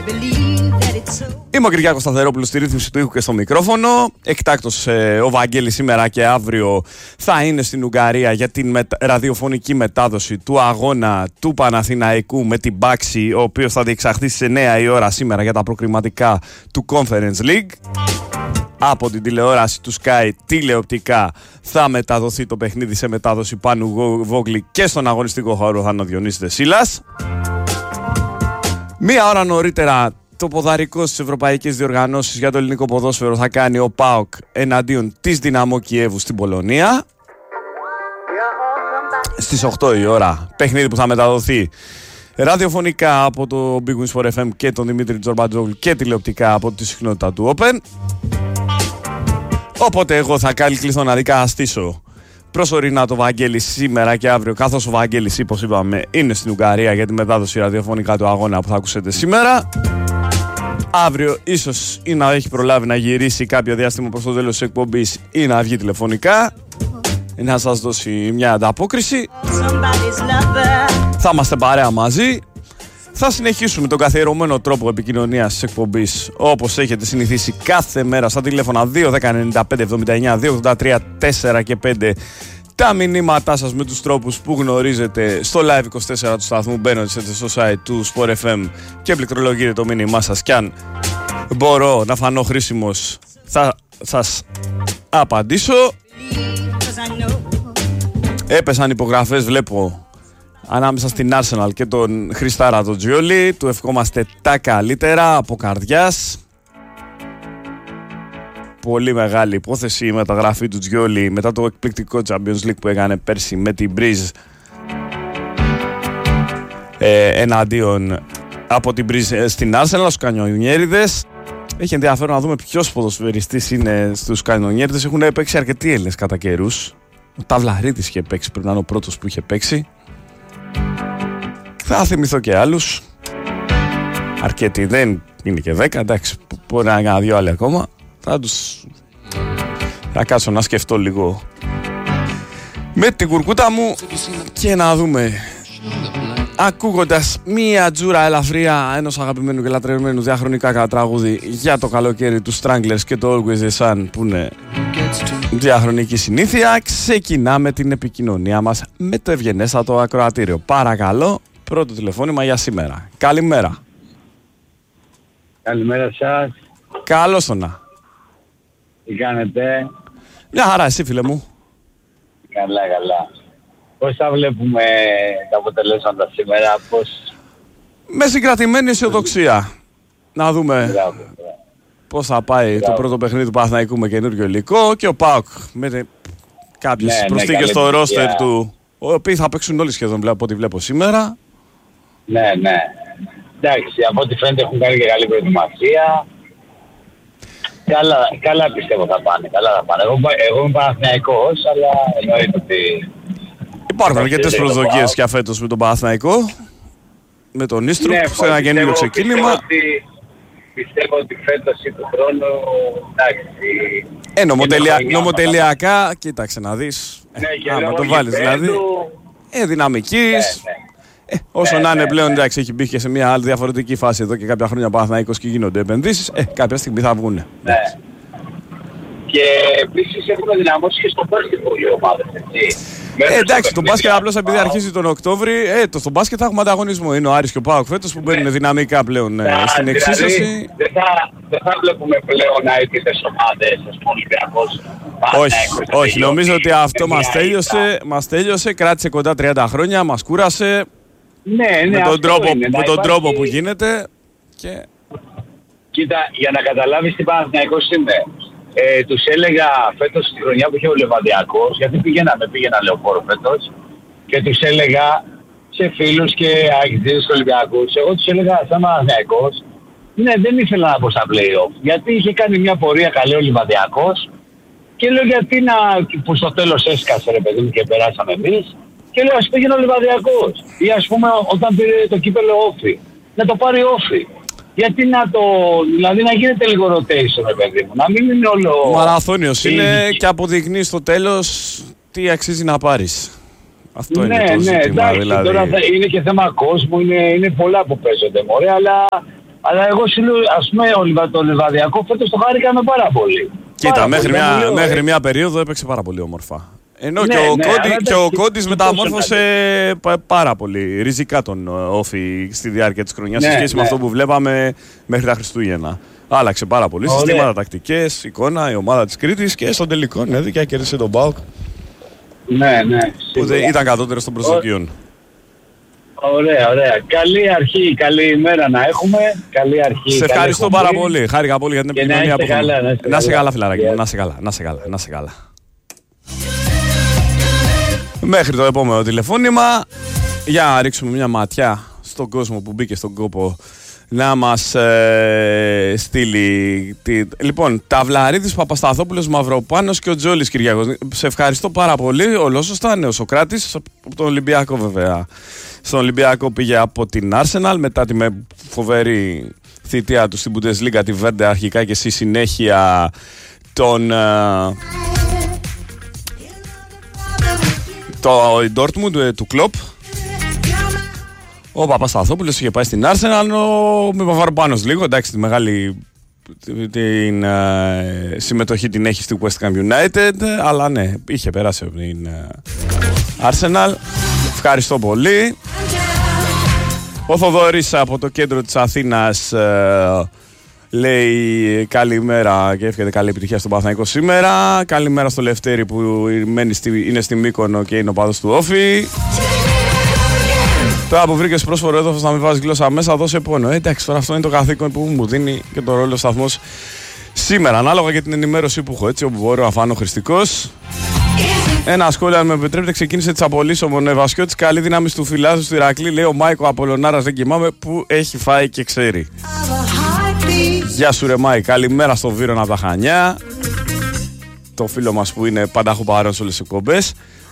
Είμαι ο Κυριάκος Σταθερόπουλος στη ρύθμιση του ήχου και στο μικρόφωνο. Εκτάκτος ο Βαγγέλης σήμερα και αύριο θα είναι στην Ουγγαρία για την ραδιοφωνική μετάδοση του αγώνα του Παναθηναϊκού με την Πάξη, ο οποίος θα διεξαχθεί στις 9 η ώρα σήμερα για τα προκριματικά του Conference League. Από την τηλεόραση του Sky τηλεοπτικά θα μεταδοθεί το παιχνίδι σε μετάδοση Πάνου Βόγλη και στον αγωνιστικό χώρο θα είναι ο Διονύσης Δεσίλας. Μία ώρα νωρίτερα το ποδαρικό στις ευρωπαϊκές διοργανώσεις για το ελληνικό ποδόσφαιρο θα κάνει ο ΠΑΟΚ εναντίον της Δυναμό Κιέβου στην Πολωνία. Στις 8 η ώρα παιχνίδι που θα μεταδοθεί ραδιοφωνικά από το Big Wins for FM και τον Δημήτρη Τζορμπατζόγλου και τηλεοπτικά από τη συχνότητα του Open. Οπότε εγώ θα κληθώ να δικαστήσω προσωρινά το Βαγγέλη σήμερα και αύριο, καθώς ο Βαγγέλης, όπως είπαμε, είναι στην Ουγγαρία για τη μετάδοση ραδιοφωνικά του αγώνα που θα ακούσετε σήμερα. Αύριο ίσως ή να έχει προλάβει να γυρίσει κάποιο διάστημα προς το τέλος της εκπομπής ή να βγει τηλεφωνικά να σας δώσει μια ανταπόκριση. Θα είμαστε παρέα μαζί. Θα συνεχίσουμε τον καθιερωμένο τρόπο επικοινωνίας της εκπομπής όπως έχετε συνηθίσει κάθε μέρα στα τηλέφωνα 2 10 95 79 283 4 και 5. Τα μηνύματά σας με τους τρόπους που γνωρίζετε στο Live24 του σταθμού, μπαίνετε στο site του Sport FM και πληκτρολογείτε το μήνυμά σας, και αν μπορώ να φανώ χρήσιμος θα σας απαντήσω. Έπεσαν υπογραφές, βλέπω, ανάμεσα στην Arsenal και τον Χριστάρα τον Τζιόλι. Του ευχόμαστε τα καλύτερα από καρδιάς. Πολύ μεγάλη υπόθεση η μεταγραφή του Τζιόλι μετά το εκπληκτικό Champions League που έκανε πέρσι με την Μπριζ εναντίον από την Μπριζ στην Arsenal στους Κανιονιέριδες. Έχει ενδιαφέρον να δούμε ποιος ποδοσφαιριστής είναι στους Κανιονιέριδες. Έχουν παίξει αρκετοί Έλληνες κατά καιρούς. Ο Ταυλαρίδης είχε παίξει, πρέπει να είναι ο πρώτος που είχε παίξει. Θα θυμηθώ και άλλους. Αρκετοί, δεν είναι και 10, εντάξει, μπορεί να είναι δύο άλλοι ακόμα. Θα κάτσω να σκεφτώ λίγο με την κουρκούτα μου και να δούμε, ακούγοντας μία τζούρα ελαφριά ενός αγαπημένου και λατρευμένου διαχρονικά τραγούδι για το καλοκαίρι του Stranglers και το Always the Sun, που είναι διαχρονική συνήθεια, ξεκινάμε την επικοινωνία μας με το ευγενέστατο ακροατήριο. Παρακαλώ, πρώτο τηλεφώνημα για σήμερα. Καλημέρα. Καλημέρα σας. Καλώς το να. Τι κάνετε? Μια χαρά, εσύ φίλε μου. Καλά, καλά. Πώς θα βλέπουμε τα αποτελέσματα σήμερα, πώς... Με συγκρατημένη αισιοδοξία. Να δούμε πώς θα πάει το πρώτο παιχνίδι του Παναθηναϊκού με καινούριο υλικό και ο ΠΑΟΚ με κάποιες προσθήκες στο ρόστερ του, οι οποίοι θα παίξουν όλοι σχεδόν από ό,τι βλέπω σήμερα. Ναι, ναι. Εντάξει, από ό,τι φαίνεται έχουν κάνει και καλή προετοιμασία. Καλά πιστεύω θα πάνε. Καλά θα πάνε. Εγώ είμαι Παναθηναϊκός, αλλά εννοείται ότι... Υπάρχουν αρκετές προσδοκίες και φέτος με τον Παναθηναϊκό, με τον Ίστρου, ναι, σε ένα καινούριο ξεκίνημα. Πιστεύω ότι φέτος ή του χρόνου, εντάξει... νομοτελειακά, κοίταξε να δεις. Ναι, άμα το βάλεις δηλαδή. Δυναμικής. Ναι. Όσο να είναι πλέον, εντάξει, έχει μπει και σε μια άλλη διαφορετική φάση εδώ και κάποια χρόνια Παναθηναϊκός και γίνονται επενδύσεις. Κάποια στιγμή θα βγουνε. Ναι. Και επίσης έχουμε δυναμώσει και στο μπάσκετ οι ομάδες, έτσι. Εντάξει, το μπάσκετ απλώς επειδή αρχίζει τον Οκτώβρη, στο μπάσκετ θα έχουμε ανταγωνισμό. Είναι ο Άρης και ο ΠΑΟΚ φέτος που μπαίνουν δυναμικά πλέον στην εξίσωση. Δεν θα βλέπουμε πλέον αίτητες ομάδες, ας πούμε, Ολυμπιακός. Όχι, νομίζω ότι αυτό μας τέλειωσε, κράτησε κοντά 30 χρόνια, μας κούρασε. Ναι, με τον τρόπο που γίνεται. Κοίτα, για να καταλάβεις τι Παναθηναϊκός είναι. Τους έλεγα φέτος τη χρονιά που είχε ο Λεβαδιακός, γιατί πήγαινα λεωφόρο φέτος, και τους έλεγα σε φίλους και αγγλίδες και Ολυμπιακούς, εγώ τους έλεγα σαν Παναθηναϊκός, ναι, δεν ήθελα να πω στα play-off, γιατί είχε κάνει μια πορεία καλή ο Λεβαδιακός και λέω γιατί που στο τέλος έσκασε ρε παιδί μου και περάσαμε εμείς, και λέω ας πήγαινε ο Λεβαδιακός, ή ας πούμε όταν πήρε το κύπελο Όφη, να το πάρει Όφη. Γιατί δηλαδή να γίνεται λίγο rotation, παιδί μου, να μην είναι όλο... Μαραθώνιος είναι και αποδεικνύει στο τέλος τι αξίζει να πάρεις. Αυτό είναι το ζήτημα, εντάξει, δηλαδή. Τώρα είναι και θέμα κόσμου, είναι πολλά που παίζονται, μωρέ, αλλά Αλλά εγώ ας πούμε το Λιβαδιακό φέτος το χάρηκαμε πάρα πολύ. Κοίτα, μέχρι μια περίοδο έπαιξε πάρα πολύ όμορφα. Ενώ και ο Κόντις μεταμόρφωσε πάρα πολύ ριζικά τον Όφη στη διάρκεια της χρονιάς σε σχέση με αυτό που βλέπαμε μέχρι τα Χριστούγεννα. Άλλαξε πάρα πολύ. Συστήματα, τακτικές, εικόνα, η ομάδα της Κρήτης και στον τελικό και κέρδισε τον ΠΑΟΚ. Ναι. Που ήταν κατώτερος των προσδοκιών. Ωραία. Καλή αρχή, καλή ημέρα να έχουμε. Καλή αρχή. Σε ευχαριστώ πάρα πολύ. Χάρηκα πολύ για την επικοινωνία που έχουμε. Να σε καλά, φιλαράκι μου. Να σε καλά. Μέχρι το επόμενο τηλεφώνημα, για να ρίξουμε μια ματιά στον κόσμο που μπήκε στον κόπο να μας στείλει. Λοιπόν, Ταυλαρίδης, Παπασταθόπουλος, Μαυροπάνος και ο Τζόλης Κυριακός. Σε ευχαριστώ πάρα πολύ. Ολόσωστα, ναι, ο Σοκράτης, από τον Ολυμπιακό βέβαια. Στον Ολυμπιακό πήγε από την Arsenal μετά τη φοβερή θητεία του στην Bundesliga, τη Βέρντε αρχικά και στη συνέχεια τον το Dortmund του Κλοπ. Ο Παπασταθόπουλος είχε πάει στην Arsenal, ο Μαυροπάνος λίγο, εντάξει, τη μεγάλη συμμετοχή την έχει στη West Ham United, αλλά ναι, είχε περάσει από την Arsenal. Ευχαριστώ πολύ. Ο Θοδωρής από το κέντρο της Αθήνας λέει καλημέρα και εύχεται καλή επιτυχία στον Παναθηναϊκό σήμερα. Καλημέρα στο Λευτέρη που είναι στη Μύκονο και είναι ο παδός του Όφη. Τώρα που βρήκες πρόσφορο έδαφος να μην βάζει γλώσσα μέσα, δώσε πόνο. Εντάξει, τώρα αυτό είναι το καθήκον που μου δίνει και το ρόλο ο σταθμός σήμερα. Ανάλογα για την ενημέρωση που έχω, έτσι, όπου μπορώ να φάνω χρηστικός. Ένα σχόλιο, αν με επιτρέπετε, ξεκίνησε τις απολύσεις ο Μονεβασιώτης. Καλή δύναμη του φιλάθλου του Ηρακλή, λέει ο Μάικο Απολωνάρας, δεν κοιμάμαι, που έχει φάει και ξέρει. Γεια σου ρε Μάη, καλημέρα στο Βύρωνα από τα Χανιά. Το φίλο μας που είναι πανταχού παρόν σε όλες τις εκπομπές.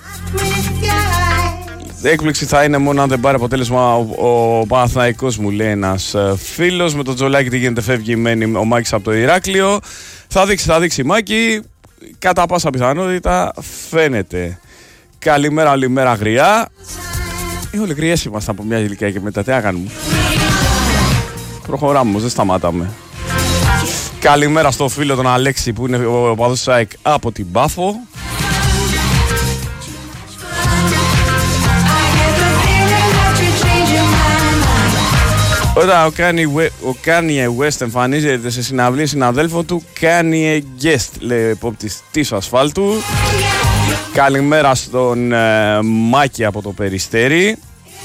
Έκπληξη θα είναι μόνο αν δεν πάρει αποτέλεσμα ο Παναθηναϊκός, μου λέει ένας φίλος. Με το Τζολάκι τι γίνεται, φεύγει μένει ο Μάκης από το Ηράκλειο. Θα δείξει Μάκη. Κατά πάσα πιθανότητα φαίνεται. Καλημέρα, όλη μέρα γριά. Όλοι γριές είμαστε από μια ηλικία και μετά. Τι να κάνουμε. Προχωράμε όμως, δεν σταματάμε. Καλημέρα στο φίλο τον Αλέξη που είναι ο παδός ΣΑΕΚ από την Πάφο. Όταν ο Kanye West εμφανίζεται σε συναυλίες συναδέλφο του, Kanye Guest, λέει ο επόπτης της ασφάλτου. Καλημέρα στον Μάκη από το Περιστέρι.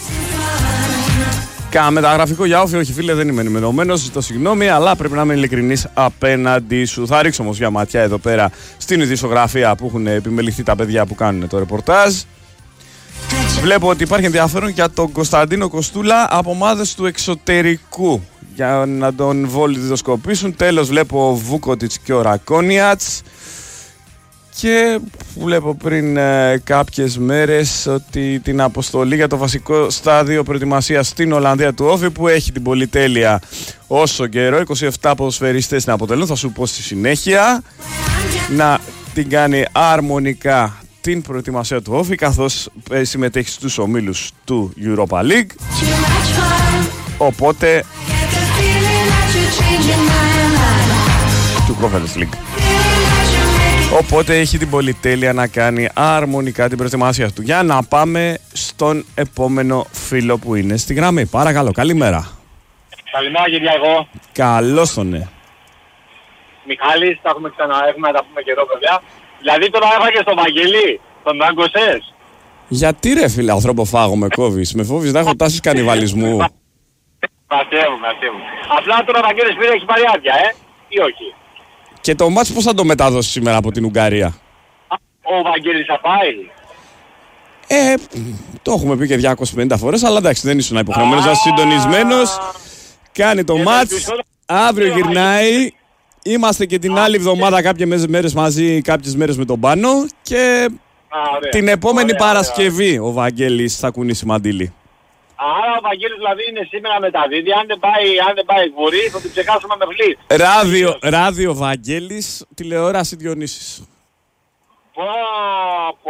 Μεταγραφικό για Όφη, όχι φίλε, δεν είμαι ενημερωμένος, ζητώ συγγνώμη, αλλά πρέπει να είμαι ειλικρινής απέναντι σου. Θα ρίξω όμως μια ματιά εδώ πέρα στην ειδησιογραφία που έχουν επιμεληθεί τα παιδιά που κάνουν το ρεπορτάζ. Βλέπω ότι υπάρχει ενδιαφέρον για τον Κωνσταντίνο Κοστούλα από ομάδες του εξωτερικού για να τον βολιδοσκοπήσουν. Τέλος βλέπω ο Βούκοτιτς και ο Ρακόνιατς. Και βλέπω πριν κάποιες μέρες ότι την αποστολή για το βασικό στάδιο προετοιμασίας στην Ολλανδία του Όφη, που έχει την πολυτέλεια όσο καιρό, 27 ποδοσφαιριστές να αποτελούν, θα σου πω στη συνέχεια, να την κάνει αρμονικά την προετοιμασία του Όφη, καθώς συμμετέχει στους ομίλους του Europa League. Οπότε του Conference League. Οπότε έχει την πολυτέλεια να κάνει αρμονικά την προετοιμασία του. Για να πάμε στον επόμενο φίλο που είναι στη γραμμή. Παρακαλώ, καλημέρα. Καλημέρα Κυριακό. Καλώς τον ναι. Μιχάλης, τα έχουμε ξαναέχουμε να τα πούμε καιρό παιδιά. Δηλαδή τώρα έφαγες τον Βαγγελή, τον άγκωσες. Γιατί ρε φίλε ανθρωποφάγο με κόβεις, με φόβεις να έχω τάσεις κανιβαλισμού. Μαθαίω. Απλά τώρα ο Βαγγέλης πήρε έχει πάρει άδεια, ή όχι. Και το μάτς πώς θα το μεταδώσει σήμερα από την Ουγγαρία? Ο Βαγγέλης θα πάει. Το έχουμε πει και 250 φορές, αλλά εντάξει δεν ήσουν υποχρεωμένος να είσαι συντονισμένος. Κάνει το μάτς, αύριο γυρνάει. Είμαστε και την άλλη εβδομάδα κάποιες μέρες μαζί, κάποιες μέρες με τον Πάνο. Και την επόμενη Παρασκευή ο Βαγγέλης θα κουνήσει μαντίλι. Άρα ο Βαγγέλης δηλαδή είναι σήμερα μεταδίδει, αν δεν πάει εκβορή θα την ξεχάσουμε με βλή. Ράδιο Βαγγέλης, τηλεόραση Διονύσης. Πω.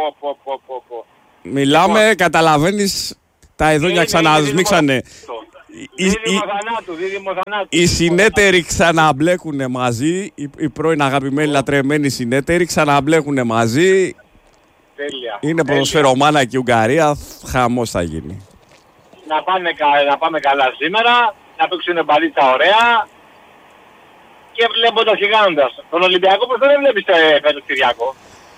Μιλάμε, καταλαβαίνεις, τα ειδόνια ξανασμίξανε. Δίδυμο θανάτου. Οι συνέτεροι ξαναμπλέκουνε μαζί, οι πρώην αγαπημένοι λατρεμένοι συνέτεροι ξαναμπλέκουνε μαζί. Τέλεια. Είναι ποδοσφαιρομάνα και η Ουγγαρία, χαμός θα γίνει. Να πάμε καλά σήμερα, να παίξουν μπαλίτσα ωραία και βλέποντας και κάνοντας. Τον Ολυμπιακό πώς δεν βλέπεις φέτος, Κυριακό?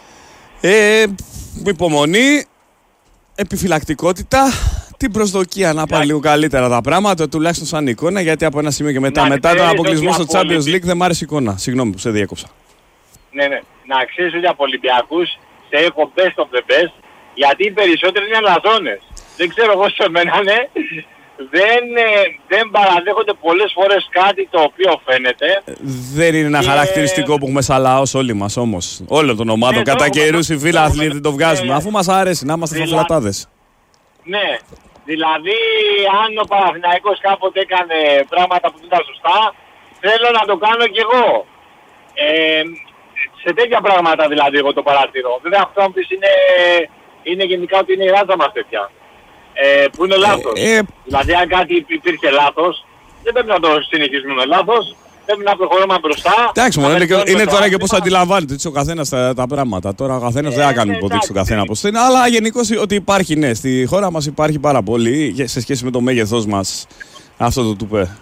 Υπομονή, επιφυλακτικότητα, την προσδοκία να πάνε λίγο καλύτερα τα πράγματα, τουλάχιστον σαν εικόνα, γιατί από ένα σημείο και μετά τον αποκλεισμό στο Champions League δεν μ' άρεσε η εικόνα. Συγγνώμη που σε διέκοψα. Ναι. Να ξέρεις ότι από Ολυμπιακούς σε έχω best of the best, γιατί οι περισσότεροι είναι αλαζόνες. Δεν ξέρω εγώ σε μένα, ναι. Δεν παραδέχονται πολλές φορές κάτι το οποίο φαίνεται. Δεν είναι ένα χαρακτηριστικό που έχουμε σαν λαός όλοι μας όμως. Όλων των ομάδων. Κατά καιρούς οι φίλαθλοι δεν το βγάζουμε. Αφού μας αρέσει να είμαστε φαφλατάδες. Ναι. Δηλαδή αν ο Παναθηναϊκός κάποτε έκανε πράγματα που δεν ήταν σωστά, θέλω να το κάνω κι εγώ. Σε τέτοια πράγματα δηλαδή εγώ το παρατηρώ. Βέβαια αυτό να πεις είναι γενικά ότι είναι η ράτσα μας τέτοια. Που είναι λάθος. Δηλαδή αν κάτι υπήρχε λάθος, δεν πρέπει να το συνεχίσουμε με λάθος. Πρέπει να προχωρούμε μπροστά. Εντάξει, είναι τώρα και πώς αντιλαμβάνεται ο καθένας τα πράγματα. Τώρα ο καθένας δεν θα κάνει υποδείξει τον καθένα πώς είναι. Αλλά γενικώς ότι υπάρχει, ναι, στη χώρα μας υπάρχει πάρα πολύ σε σχέση με το μέγεθός μας αυτό το τουπέ.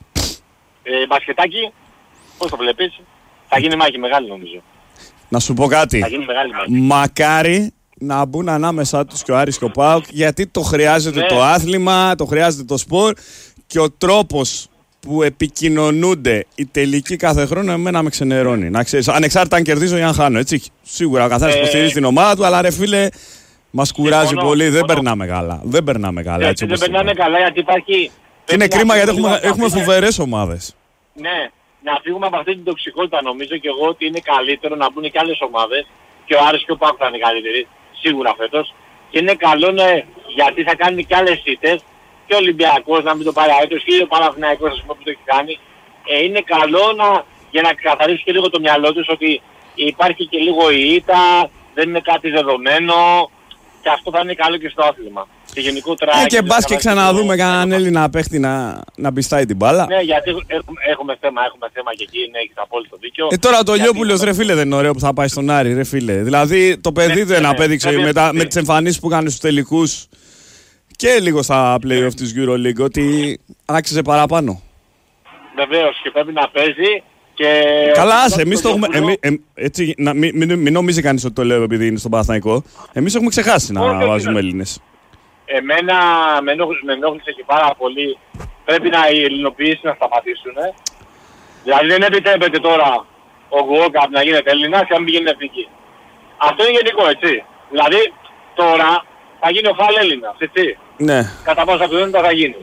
Μπασκετάκι, πώς το βλέπεις? Θα γίνει μάχη μεγάλη νομίζω. Να σου πω κάτι. Θα γίνει μεγάλη μάχη. Μακάρι να μπουν ανάμεσά τους και ο Άρης και ο ΠΑΟΚ, γιατί το χρειάζεται το άθλημα, το χρειάζεται το σπορ και ο τρόπος που επικοινωνούνται οι τελικοί κάθε χρόνο εμένα με ξενερώνει. Να ξέρεις, ανεξάρτητα αν κερδίζω ή αν χάνω, έτσι. Σίγουρα ο καθένας υποστηρίζει την ομάδα του, αλλά ρε φίλε, μας κουράζει πολύ. Δεν περνάμε καλά. Δεν περνάμε καλά. Έτσι, δεν περνάμε καλά γιατί υπάρχει... Και είναι κρίμα γιατί έχουμε φοβερές ομάδες. Ναι, να φύγουμε από αυτή την τοξικότητα νομίζω και εγώ ότι είναι καλύτερο να μπουν και άλλες ομάδες και ο Άρης και ο ΠΑΟΚ θα είναι καλύτεροι, σίγουρα φέτος. Και είναι καλό γιατί θα κάνει και άλλες ήττες και ο Ολυμπιακός να μην το πάρει αέτος και ο Παναθηναϊκός ας πούμε που το έχει κάνει. Είναι καλό για να καθαρίσει και λίγο το μυαλό τους ότι υπάρχει και λίγο η ήττα, δεν είναι κάτι δεδομένο και αυτό θα είναι καλό και στο άθλημα. Και γενικότερα... και μπας και ξαναδούμε κανέναν Έλληνα παίχτη να πιστάει την μπάλα. Ναι, γιατί έχουμε θέμα και εκεί, ναι, έχεις απόλυτο δίκιο. Τώρα το Λιόπουλος ρε φίλε δεν είναι ωραίο που θα πάει στον Άρη ρε φίλε. Δηλαδή το παιδί δεν απέδειξε με τις εμφανίσεις που κάνει στους τελικούς και λίγο στα play-off της EuroLeague ότι άξιζε παραπάνω. Βεβαίως και πρέπει να παίζει και... Καλά, εμείς το έχουμε... έτσι, μην νομίζει κανείς ότι το λέω επειδή είναι στον Παναθηναϊκό. Εμείς έχουμε ξεχάσει να βάζουμε Έλληνες. Εμένα με ενόχλησε και πάρα πολύ. Πρέπει οι ελληνοποιήσεις να σταματήσουν. Δηλαδή δεν επιτρέπεται τώρα ο Γκουόκαπ να γίνεται Έλληνας και να μην γίνει εθνική. Αυτό είναι γενικό, έτσι. Δηλαδή τώρα θα γίνει ο Φαλ Έλληνας, έτσι. Ναι. Κατά πάσα πιθανότητα θα γίνει.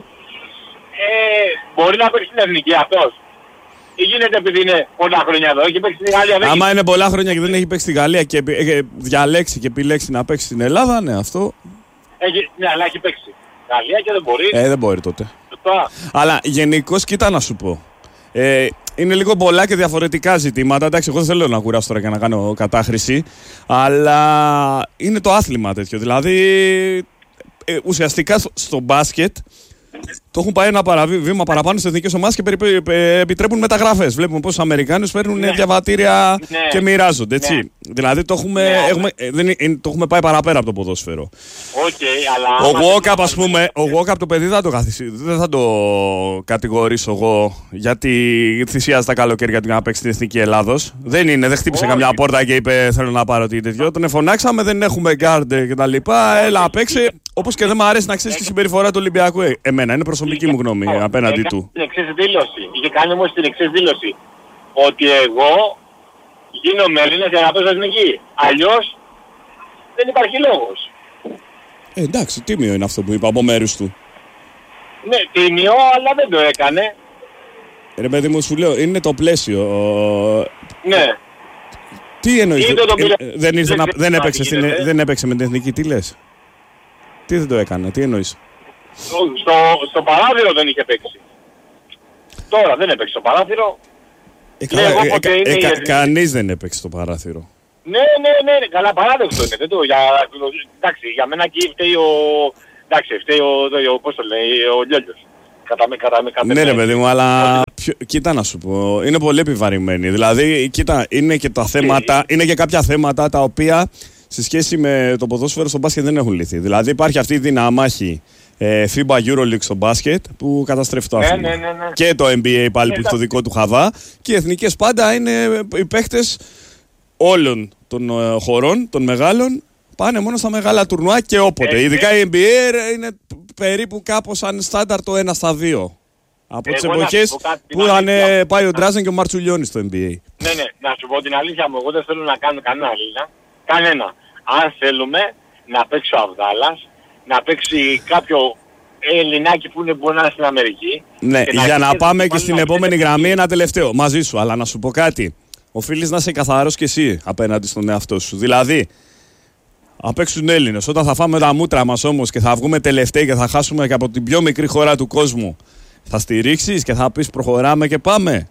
Μπορεί να παίξει την εθνική αυτός. Ή γίνεται επειδή είναι πολλά χρόνια εδώ, έχει παίξει στη Γαλλία. Άμα είναι πολλά χρόνια και δεν έχει παίξει στη Γαλλία και διαλέξει και επιλέξει να παίξει στην Ελλάδα, ναι, αυτό. Ναι, αλλά έχει παίξει. Γαλλία και δεν μπορεί. Δεν μπορεί τότε. Αλλά γενικώς, κοίτα να σου πω. Είναι λίγο πολλά και διαφορετικά ζητήματα. Εντάξει, εγώ δεν θέλω να κουράσω τώρα και να κάνω κατάχρηση. Αλλά είναι το άθλημα τέτοιο. Δηλαδή, ουσιαστικά στο μπάσκετ το έχουν πάει ένα βήμα παραπάνω στις εθνικές ομάδες και επιτρέπουν μεταγραφές. Βλέπουμε πόσους Αμερικάνους παίρνουν διαβατήρια και μοιράζονται. Έτσι. Ναι. Δηλαδή το έχουμε πάει παραπέρα από το ποδόσφαιρο. Αλλά ο Γουόκαπ, ας πούμε, το παιδί δεν θα το κατηγορήσω εγώ γιατί θυσιάζει τα καλοκαίρια του για να παίξει στην Εθνική Ελλάδος. Δεν χτύπησε καμιά πόρτα και είπε θέλω να πάρω τι τέτοιο. Τον φωνάξαμε, δεν έχουμε γκάρντε κτλ. Έλα, παίξε. Όπως και δεν μου αρέσει να ξέρεις τη συμπεριφορά του Ολυμπιακού. Εμένα είναι προσωπική μου γνώμη απέναντι του. Είχε κάνει όμως την εξής δήλωση. Ότι εγώ γίνομαι Έλληνας για να παίζω εθνική. Αλλιώς δεν υπάρχει λόγος. Εντάξει, τίμιο είναι αυτό που είπα από μέρους του. Ναι, τίμιο, αλλά δεν το έκανε. Ρε παιδί μου, σου λέω, είναι το πλαίσιο. Ναι. Τι εννοείς, δεν έπαιξε με την εθνική, τι λες? Τι δεν το έκανε, τι εννοείς? Στο παράθυρο δεν είχε παίξει. Τώρα δεν έπαιξε στο παράθυρο. Κανείς δεν έπαιξε στο παράθυρο. Ναι, καλά παράδοξο είναι. Εντάξει, για μένα εκεί φταίει πώς το λέει, ο Λιόλιος. Ναι ρε παιδί μου, αλλά κοίτα να σου πω, είναι πολύ επιβαρημένοι. Δηλαδή, κοίτα, είναι και τα θέματα, είναι και κάποια θέματα τα οποία σε σχέση με το ποδόσφαιρο στο μπάσκετ δεν έχουν λυθεί. Δηλαδή υπάρχει αυτή η δυναμάχη FIBA EuroLeague στο μπάσκετ που καταστρέφει το άθλημα. Ναι. Και το NBA πάλι που έχει το δικό του χαβά. Και οι εθνικές πάντα είναι οι παίχτες όλων των χωρών, των μεγάλων, πάνε μόνο στα μεγάλα τουρνουά και όποτε. Ειδικά η NBA είναι περίπου κάπως σαν στάνταρ το 1 στα 2. Από τις εποχές που είχαν πάει ο Ντράζεν και ο Μαρτσουλιώνης στο NBA. Ναι, να σου πω την αλήθεια μου, εγώ δεν θέλω να κάνω κανένα. Αν θέλουμε να παίξει ο Αβδάλας, να παίξει κάποιο Ελληνάκι που μπορεί να είναι στην Αμερική. Ναι, για να πάμε και στην επόμενη γραμμή ένα τελευταίο. Μαζί σου, αλλά να σου πω κάτι. Οφείλεις να είσαι καθαρός και εσύ απέναντι στον εαυτό σου. Δηλαδή, να παίξουν Έλληνες. Όταν θα φάμε τα μούτρα μας όμως και θα βγούμε τελευταίοι και θα χάσουμε και από την πιο μικρή χώρα του κόσμου, θα στηρίξεις και θα πεις προχωράμε και πάμε?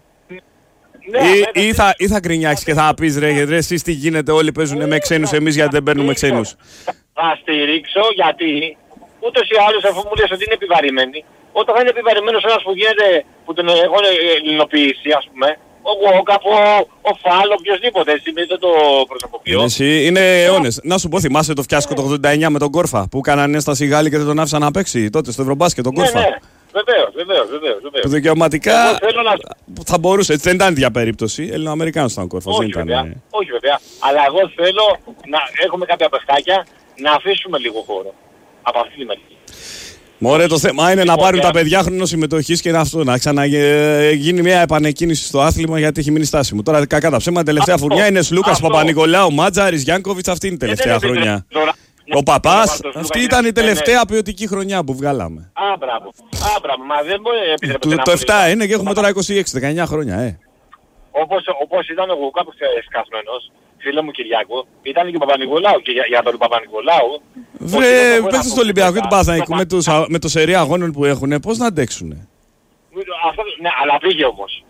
Ή θα γκρινιάξεις και θα πεις ρε εσείς τι γίνεται, όλοι παίζουν με ξένους, εμείς γιατί δεν παίρνουμε ξένους? Θα στηρίξω γιατί ούτως ή άλλως, αφού μου λες ότι είναι επιβαρημένοι, όταν θα είναι επιβαρημένος ένας που γίνεται, που τον έχω ελληνοποιήσει ας πούμε, ο Γουόκαπ, ο Φάλ, οποιοσδήποτε, έτσι δεν το προσωποποιώ. Εσύ είναι αιώνες. Να σου πω, θυμάσαι το φιάσκο το 89 με τον Κόρφα που έκαναν ένσταση οι Γάλλοι και δεν τον άφησαν να παίξει τότε στο Ευρωμπάσκετ τον Κόρφα? Ναι. Βεβαίως. Που δικαιωματικά θα μπορούσε, έτσι δεν ήταν ίδια περίπτωση. Ελληνοαμερικάνος ήταν ο Κόρφας. Όχι βέβαια. Αλλά εγώ θέλω να έχουμε κάποια παιχτάκια να αφήσουμε λίγο χώρο από αυτή τη μερική. Μωρέ, το θέμα είναι να πάρουν τα παιδιά χρόνο συμμετοχής και να ξαναγίνει μια επανεκκίνηση στο άθλημα γιατί έχει μείνει στάσιμο. Τώρα κακά τα ψέματα, τελευταία φουρνιά είναι Λούκας, Παπα-Νικολάου, Μάτζαρης, Γιάνκοβιτς, αυτή είναι η τελευταία χρονιά. Ο Παπάς, αυτή ήταν η τελευταία ποιοτική χρονιά που βγάλαμε. Μπράβο. Μα δεν μπορεί να επιτρέπεται. Το 7 είναι και έχουμε τώρα 26-19 χρόνια, Όπως ήταν ο κάποιος σκασμένος, φίλε μου Κυριάκο, ήταν και ο Παπα-Νικολάου και για τον Παπα-Νικολάου. Βρε, παίχτες του Ολυμπιακού και του Παναθηναϊκού με το σερί αγώνων που έχουν, πώς να αντέξουνε? Ναι, αλλά πήγε όμως.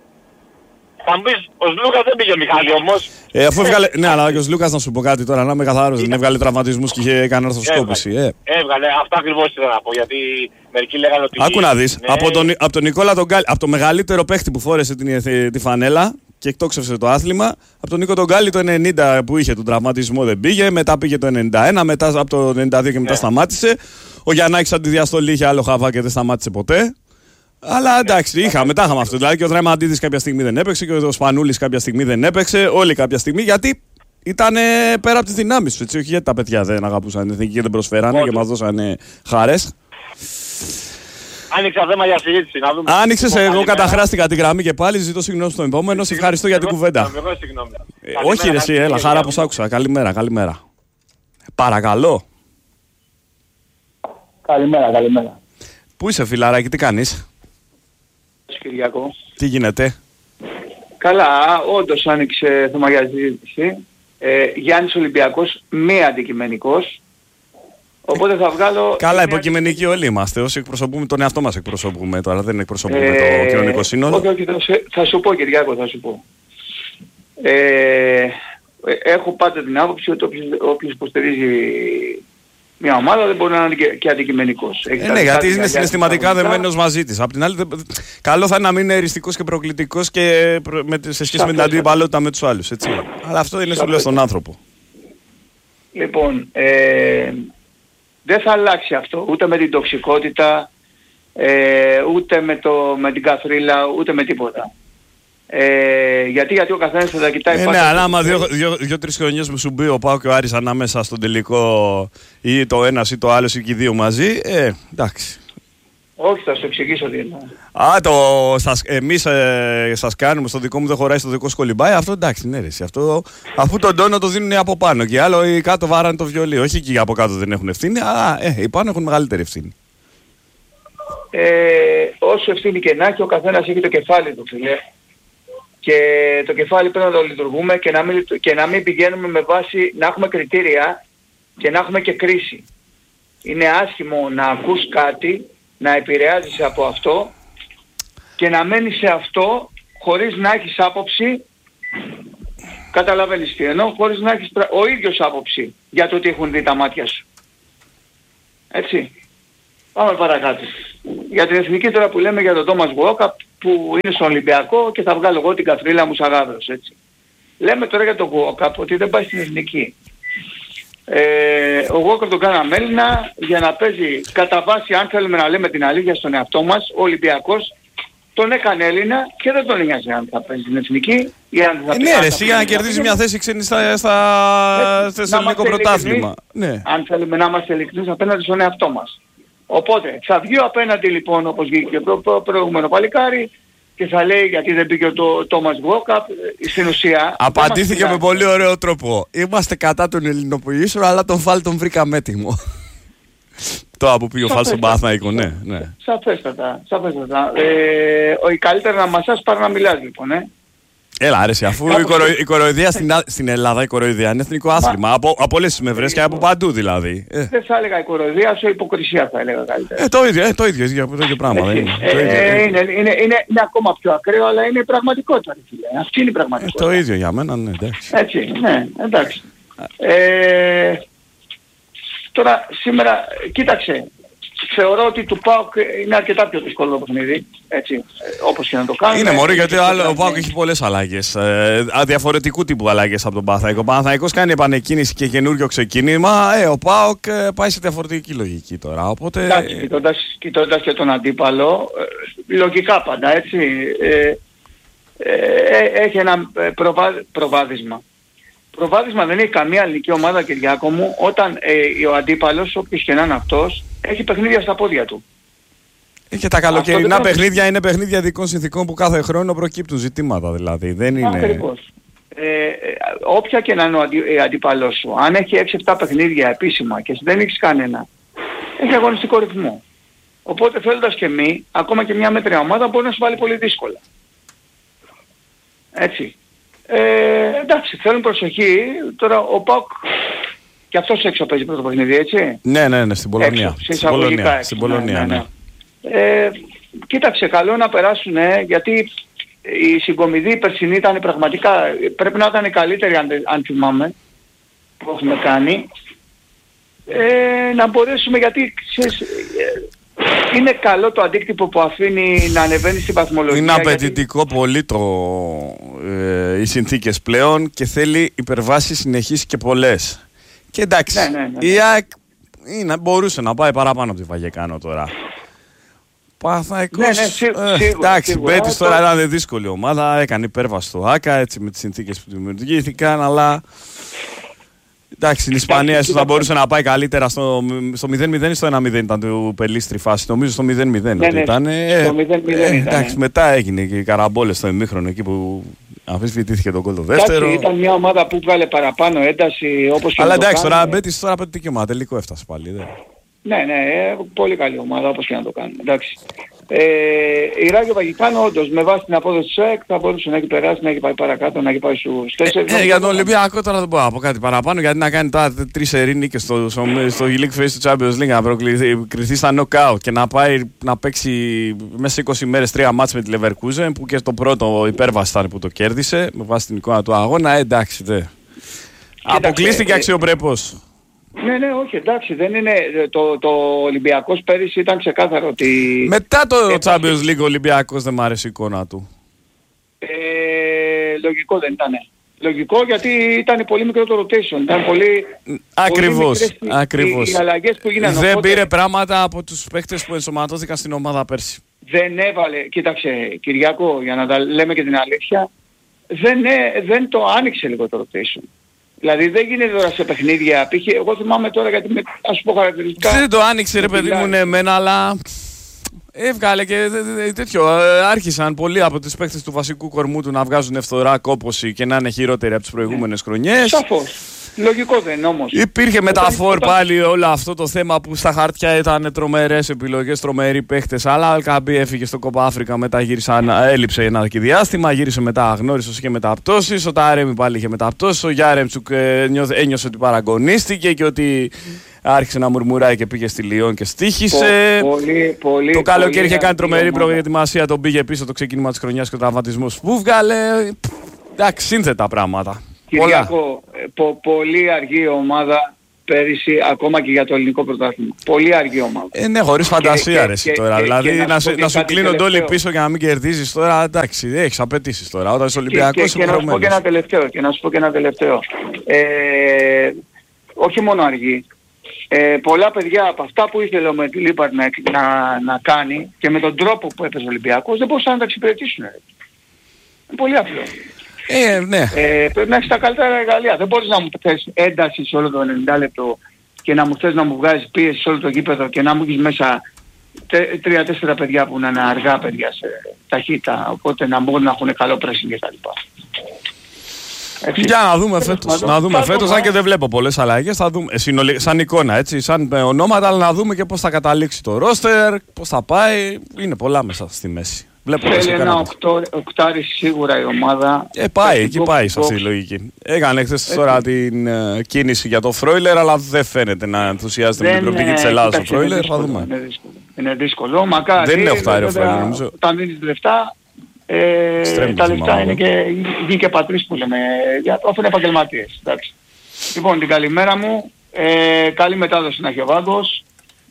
Θα μου πεις, ο Σλούκας δεν πήγε, Μιχάλη, όμως. Αφού έβγαλε, ναι, αλλά και ο Σλούκας, να σου πω κάτι τώρα, να είμαι καθαρός, δεν έβγαλε τραυματισμούς και είχε κάνει ορθοσκόπηση. Έβγαλε, αυτό ακριβώς ήθελα να πω, γιατί μερικοί λέγανε ότι... Άκου να δεις, από τον Νικόλα τον Γκάλι, από το μεγαλύτερο παίχτη που φόρεσε τη φανέλα και εκτόξευσε το άθλημα, από τον Νίκο τον Γκάλι το 90 που είχε τον τραυματισμό δεν πήγε, μετά πήγε το 91, μετά από το 92 και μετά σταμάτησε. Ο Γιαννάκης αντιδιαστολή είχε άλλο χαβά και δεν σταμάτησε ποτέ. Αλλά εντάξει, μετά είχαμε αυτό. Δηλαδή και ο Δραματίδης κάποια στιγμή δεν έπαιξε και ο Σπανούλης κάποια στιγμή δεν έπαιξε. Όλοι κάποια στιγμή γιατί ήταν πέρα από τις δυνάμεις του. Όχι γιατί τα παιδιά δεν αγαπούσαν την εθνική και δεν προσφέρανε και μας δώσανε χαρές. Άνοιξα θέμα για συζήτηση. Άνοιξες, εγώ καταχράστηκα τη γραμμή και πάλι. Ζητώ συγγνώμη στον επόμενο. Σε ευχαριστώ για την κουβέντα. Όχι, ρε, εσύ, έλα, χαρά που σ' άκουσα. Καλημέρα. Παρακαλώ. Καλημέρα. Πού είσαι, φιλαράκι, τι κάνεις? Κυριακό. Τι γίνεται? Καλά, όντως άνοιξε θέμα για συζήτηση. Γιάννης Ολυμπιακός, μη αντικειμενικός. Οπότε θα βγάλω... Καλά, υποκειμενικοί όλοι είμαστε. Όσοι εκπροσωπούμε τον εαυτό μας εκπροσωπούμε τώρα. Δεν εκπροσωπούμε το κοινωνικό σύνολο. Όχι, θα σου πω, Κυριάκο, θα σου πω. Έχω πάντα την άποψη ότι όποιος υποστηρίζει μια ομάδα δεν μπορεί να είναι και αντικειμενικός. Ναι, γιατί είναι συναισθηματικά δεμένος μαζί της. Απ' την άλλη, καλό θα είναι να μην είναι εριστικός και προκλητικός και σε σχέση με την αντιπαλότητα με τους άλλους. Έτσι. Αλλά αυτό είναι σου λέω στον άνθρωπο. Λοιπόν, δεν θα αλλάξει αυτό ούτε με την τοξικότητα, ούτε με την καθρίλα, ούτε με τίποτα. Γιατί ο καθένας θα τα κοιτάει ναι, αλλά άμα 2-3 χρονιές που σου μπει ο ΠΑΟΚ και ο Άρης ανάμεσα στον τελικό ή το ένας ή το άλλος ή και οι δύο μαζί, εντάξει. Όχι, θα σου εξηγήσω τι είναι. Εμείς σας κάνουμε, στο δικό μου δεν χωράει, στο δικό σου κολυμπάει, αυτό εντάξει, ναι, αφού τον τόνο το δίνουν από πάνω και άλλο οι κάτω βάρανε το βιολί. Όχι και από κάτω δεν έχουν ευθύνη, αλλά οι πάνω έχουν μεγαλύτερη ευθύνη. Όσο ευθύνη και να έχει, ο καθένας έχει το κεφάλι του, φίλε. Και το κεφάλι πρέπει να το λειτουργούμε και να μην πηγαίνουμε με βάση να έχουμε κριτήρια και να έχουμε και κρίση. Είναι άσχημο να ακούς κάτι, να επηρεάζεις από αυτό και να μένεις σε αυτό χωρίς να έχεις άποψη, καταλαβαίνεις τι εννοώ, χωρίς να έχεις ο ίδιος άποψη για το ότι έχουν δει τα μάτια σου. Έτσι. Πάμε παρακάτω. Για την εθνική τώρα που λέμε για τον Τόμας Γουόκαπ που είναι στον Ολυμπιακό και θα βγάλω εγώ την Καθρίλα μου Σαγάβρος, έτσι. Λέμε τώρα για τον Γουόκαπ ότι δεν πάει στην εθνική. Ο Γουόκαπ τον κάναμε Έλληνα για να παίζει κατά βάση, αν θέλουμε να λέμε την αλήθεια στον εαυτό μας, ο Ολυμπιακός τον έκανε Έλληνα και δεν τον νοιάζει αν θα παίζει στην εθνική ή αν θα ναι, ρε, εσύ για να κερδίζει μια θέση ξένη στο ελληνικό πρωτάθλημα. Ναι. Αν θέλουμε να είμαστε ειλικρινείς απέναντι στον εαυτό μας. Οπότε θα βγει απέναντι λοιπόν όπως βγήκε το προηγούμενο παλικάρι και θα λέει γιατί δεν πήγε ο Τόμας Γουόκαπ. Στην ουσία απαντήθηκε με πολύ ωραίο τρόπο. Είμαστε κατά των ελληνοποιήσεων, αλλά τον Φάλ τον βρήκαμε έτοιμο. Τώρα που πήγε ο Φάλ στον Παναθηναϊκό, ναι. Σαφέστατα. Καλύτερα να μασάς παρά να μιλάς λοιπόν, Έλα, αρέσει, αφού η κοροϊδία στην Ελλάδα, η κοροϊδία είναι εθνικό άθλημα. Από όλες τις μευρές και από παντού δηλαδή. Δεν θα έλεγα η κοροϊδία, όσο υποκρισία θα έλεγα καλύτερα. Το ίδιο πράγμα. Είναι ακόμα πιο ακραίο, αλλά είναι πραγματικότητα. Αυτή είναι η πραγματικότητα. Το ίδιο για μένα, ναι, εντάξει. Έτσι, ναι, εντάξει. Τώρα σήμερα, κοίταξε. Θεωρώ ότι του ΠΑΟΚ είναι αρκετά πιο δύσκολο το παιχνίδι, έτσι, όπως και να το κάνουμε. Είναι μωρή γιατί ο ΠΑΟΚ έχει πολλές αλλαγές, διαφορετικού τύπου αλλαγές από τον Παναθηναϊκό. Ο Παναθηναϊκός κάνει επανεκκίνηση και καινούριο ξεκίνημα, ο ΠΑΟΚ πάει σε διαφορετική λογική τώρα, οπότε... Εντάξει, κοιτώντας και τον αντίπαλο, λογικά πάντα, έτσι, έχει ένα προβάδισμα. Προβάδισμα δεν έχει καμία ελληνική ομάδα, Κυριάκο μου, όταν ο αντίπαλος, όποιος και να είναι αυτός, έχει παιχνίδια στα πόδια του. Και τα καλοκαιρινά παιχνίδια είναι παιχνίδια ειδικών συνθηκών που κάθε χρόνο προκύπτουν ζητήματα δηλαδή. Δεν είναι... Ακριβώς. Όποια και να είναι ο αντίπαλος σου, αν έχει 6-7 παιχνίδια επίσημα και δεν έχεις κανένα, έχει αγωνιστικό ρυθμό. Οπότε θέλοντας και μη, ακόμα και μια μέτρια ομάδα μπορεί να σου βάλει πολύ δύσκολα. Έτσι. Εντάξει, θέλουν προσοχή. Τώρα ο ΠΑΟΚ και αυτός έξω παίζει πρώτο παιχνίδι, έτσι. Ναι, στην Πολωνία. Στην Πολωνία, ναι. Κοίταξε, καλό να περάσουν, γιατί η συγκομιδή περσινή ήταν πραγματικά, πρέπει να ήταν η καλύτερη αν θυμάμαι, που έχουμε κάνει. Να μπορέσουμε, γιατί είναι καλό το αντίκτυπο που αφήνει να ανεβαίνει στην βαθμολογία. Είναι απαιτητικό πολύ οι συνθήκες πλέον και θέλει υπερβάσεις συνεχείς και πολλές. Και εντάξει, η ΑΕΚ μπορούσε να πάει παραπάνω από τη Βαγεκάνο τώρα. Παναθηναϊκός, εντάξει, Μπέτης τώρα ήταν δύσκολη ομάδα, έκανε υπέρβαση στο ΆΚΑ, έτσι με τις συνθήκες που δημιουργήθηκαν, αλλά... Εντάξει, στην Ισπανία ίσως θα μπορούσε να πάει καλύτερα στο 0-0 ή στο 1-0 ήταν το Πελίστρη φάση. Νομίζω στο 0-0 ότι ήταν. Στο 0-0 εντάξει, μετά έγινε και οι καραμπόλες στο ημίχρονο εκεί που αμφισβητήθηκε τον γκολ το δεύτερο. Εντάξει, ήταν μια ομάδα που βγάλε παραπάνω ένταση όπως και αλλά εντάξει, τώρα Μπέτης τώρα πέτει δικαιωμά, τελικό έφτασε πάλι. Ναι, πολύ καλή ομάδα όπως και να το κάνουμε. Εντάξει. Η Ράγιο Βαγικάνο όντως με βάση την απόδοση της ΑΕΚ θα μπορούσε να έχει περάσει, να έχει πάει παρακάτω, να έχει πάει στους 4. Για τον Ολυμπιακό τώρα δεν μπορώ να πω κάτι παραπάνω, γιατί να κάνει τώρα 3 σερί νίκες στο League Phase του Champions League, να προκριθεί στα knockout και να πάει να παίξει μέσα σε 20 μέρες 3 μάτς με τη Leverkusen, που και το πρώτο υπέρβαση ήταν που το κέρδισε με βάση την εικόνα του αγώνα. Εντάξει, αποκλείστηκε αξιοπρεπώς. Ναι, όχι, εντάξει, δεν είναι. Το Ολυμπιακός πέρυσι ήταν ξεκάθαρο ότι... Μετά το Champions League ο Ολυμπιακός δεν μ' άρεσε η εικόνα του. Λογικό δεν ήταν. Λογικό, γιατί ήταν πολύ μικρό το rotation. Ήταν πολύ... Ακριβώς. Οι αλλαγές που γίνανε. Δεν πήρε πράγματα από τους παίχτες που ενσωματώθηκαν στην ομάδα πέρσι. Δεν έβαλε... Κοίταξε, Κυριάκο, για να τα λέμε και την αλήθεια, δεν το άνοιξε λίγο το rotation. Δηλαδή δεν γίνεται τώρα σε παιχνίδια. Εγώ θυμάμαι τώρα, γιατί ας πω χαρακτηριστικά... Δεν το άνοιξε ρε παιδί μου εμένα, αλλά έβγαλε και τέτοιο. Άρχισαν πολλοί από τις παίκτες του βασικού κορμού του να βγάζουν ευθορά κόπωση και να είναι χειρότεροι από τις προηγούμενες χρονιές. Σαφώς. Λογικό δεν όμως. Υπήρχε μεταφόρ πάλι όλο αυτό το θέμα που στα χαρτιά ήταν τρομερές επιλογές, τρομεροί παίχτες. Αλλά ο Αλκαμπή έφυγε στο Κόπα Αφρικα, μετά έλειψε ένα διάστημα, γύρισε μετά αγνώριστος και μεταπτώσεις. Ο Τάρεμι πάλι είχε μεταπτώσεις. Ο Γιάρεμτσουκ ένιωσε ότι παραγωνίστηκε και ότι άρχισε να μουρμουράει και πήγε στη Λιόν και στοίχησε. Το καλοκαίρι είχε κάνει τρομερή προετοιμασία, τον πήγε πίσω το ξεκίνημα της χρονιάς και ο τραυματισμός που βγάλε. Εντάξει, σύνθετα πράγματα. Κυριακό, πολύ αργή ομάδα πέρυσι ακόμα και για το ελληνικό πρωτάθλημα. Πολύ αργή ομάδα. Ναι, χωρίς φαντασία ρε τώρα. Δηλαδή να σου κλείνονται όλοι πίσω για να μην κερδίζεις τώρα. Εντάξει, έχεις απαιτήσεις τώρα. Όταν είσαι Ολυμπιακός και να σου πω και ένα τελευταίο. Όχι μόνο αργή. Πολλά παιδιά από αυτά που ήθελε ο Μεντιλίπαρ να κάνει και με τον τρόπο που έπαιζε ο Ολυμπιακός δεν μπορούσαν να τα εξυπηρετήσουν. Είναι πολύ απλό. Ναι. Πρέπει να έχεις τα καλύτερα εργαλεία. Δεν μπορείς να μου θες ένταση σε όλο το 90 λεπτό και να μου θες να μου βγάζεις πίεση σε όλο το γήπεδο και να μου έχεις μέσα 3-4 παιδιά που να είναι αργά παιδιά σε ταχύτητα, οπότε να μπορούν να έχουν καλό pressing και τα λοιπά. Για να δούμε φέτος. Να δούμε φέτος, αν και δεν βλέπω πολλές αλλαγές, θα δούμε σαν εικόνα, έτσι, σαν ονόματα, αλλά να δούμε και πώς θα καταλήξει το ρόστερ, πώς θα πάει. Είναι πολλά μέσα στη μέση. Θέλει ένα οκτάρι σίγουρα η ομάδα. Εκεί πάει σε αυτή τη λογική. Έκανε χθες τώρα την κίνηση για το Φρόιλερ, αλλά δεν φαίνεται να ενθουσιάζεται με την προοπτική της Ελλάδας ο Φρόιλερ. Θα δούμε. Είναι δύσκολο. Μακάρι. Δεν είναι οκτάρι ο Φρόιλερ, νομίζω. Όταν δίνεις λεφτά, τα λεφτά είναι και γη και πατρίς που λέμε. Αφού είναι επαγγελματίες. Λοιπόν, την καλημέρα μου. Καλή μετάδοση να έχει ο Βάγκος.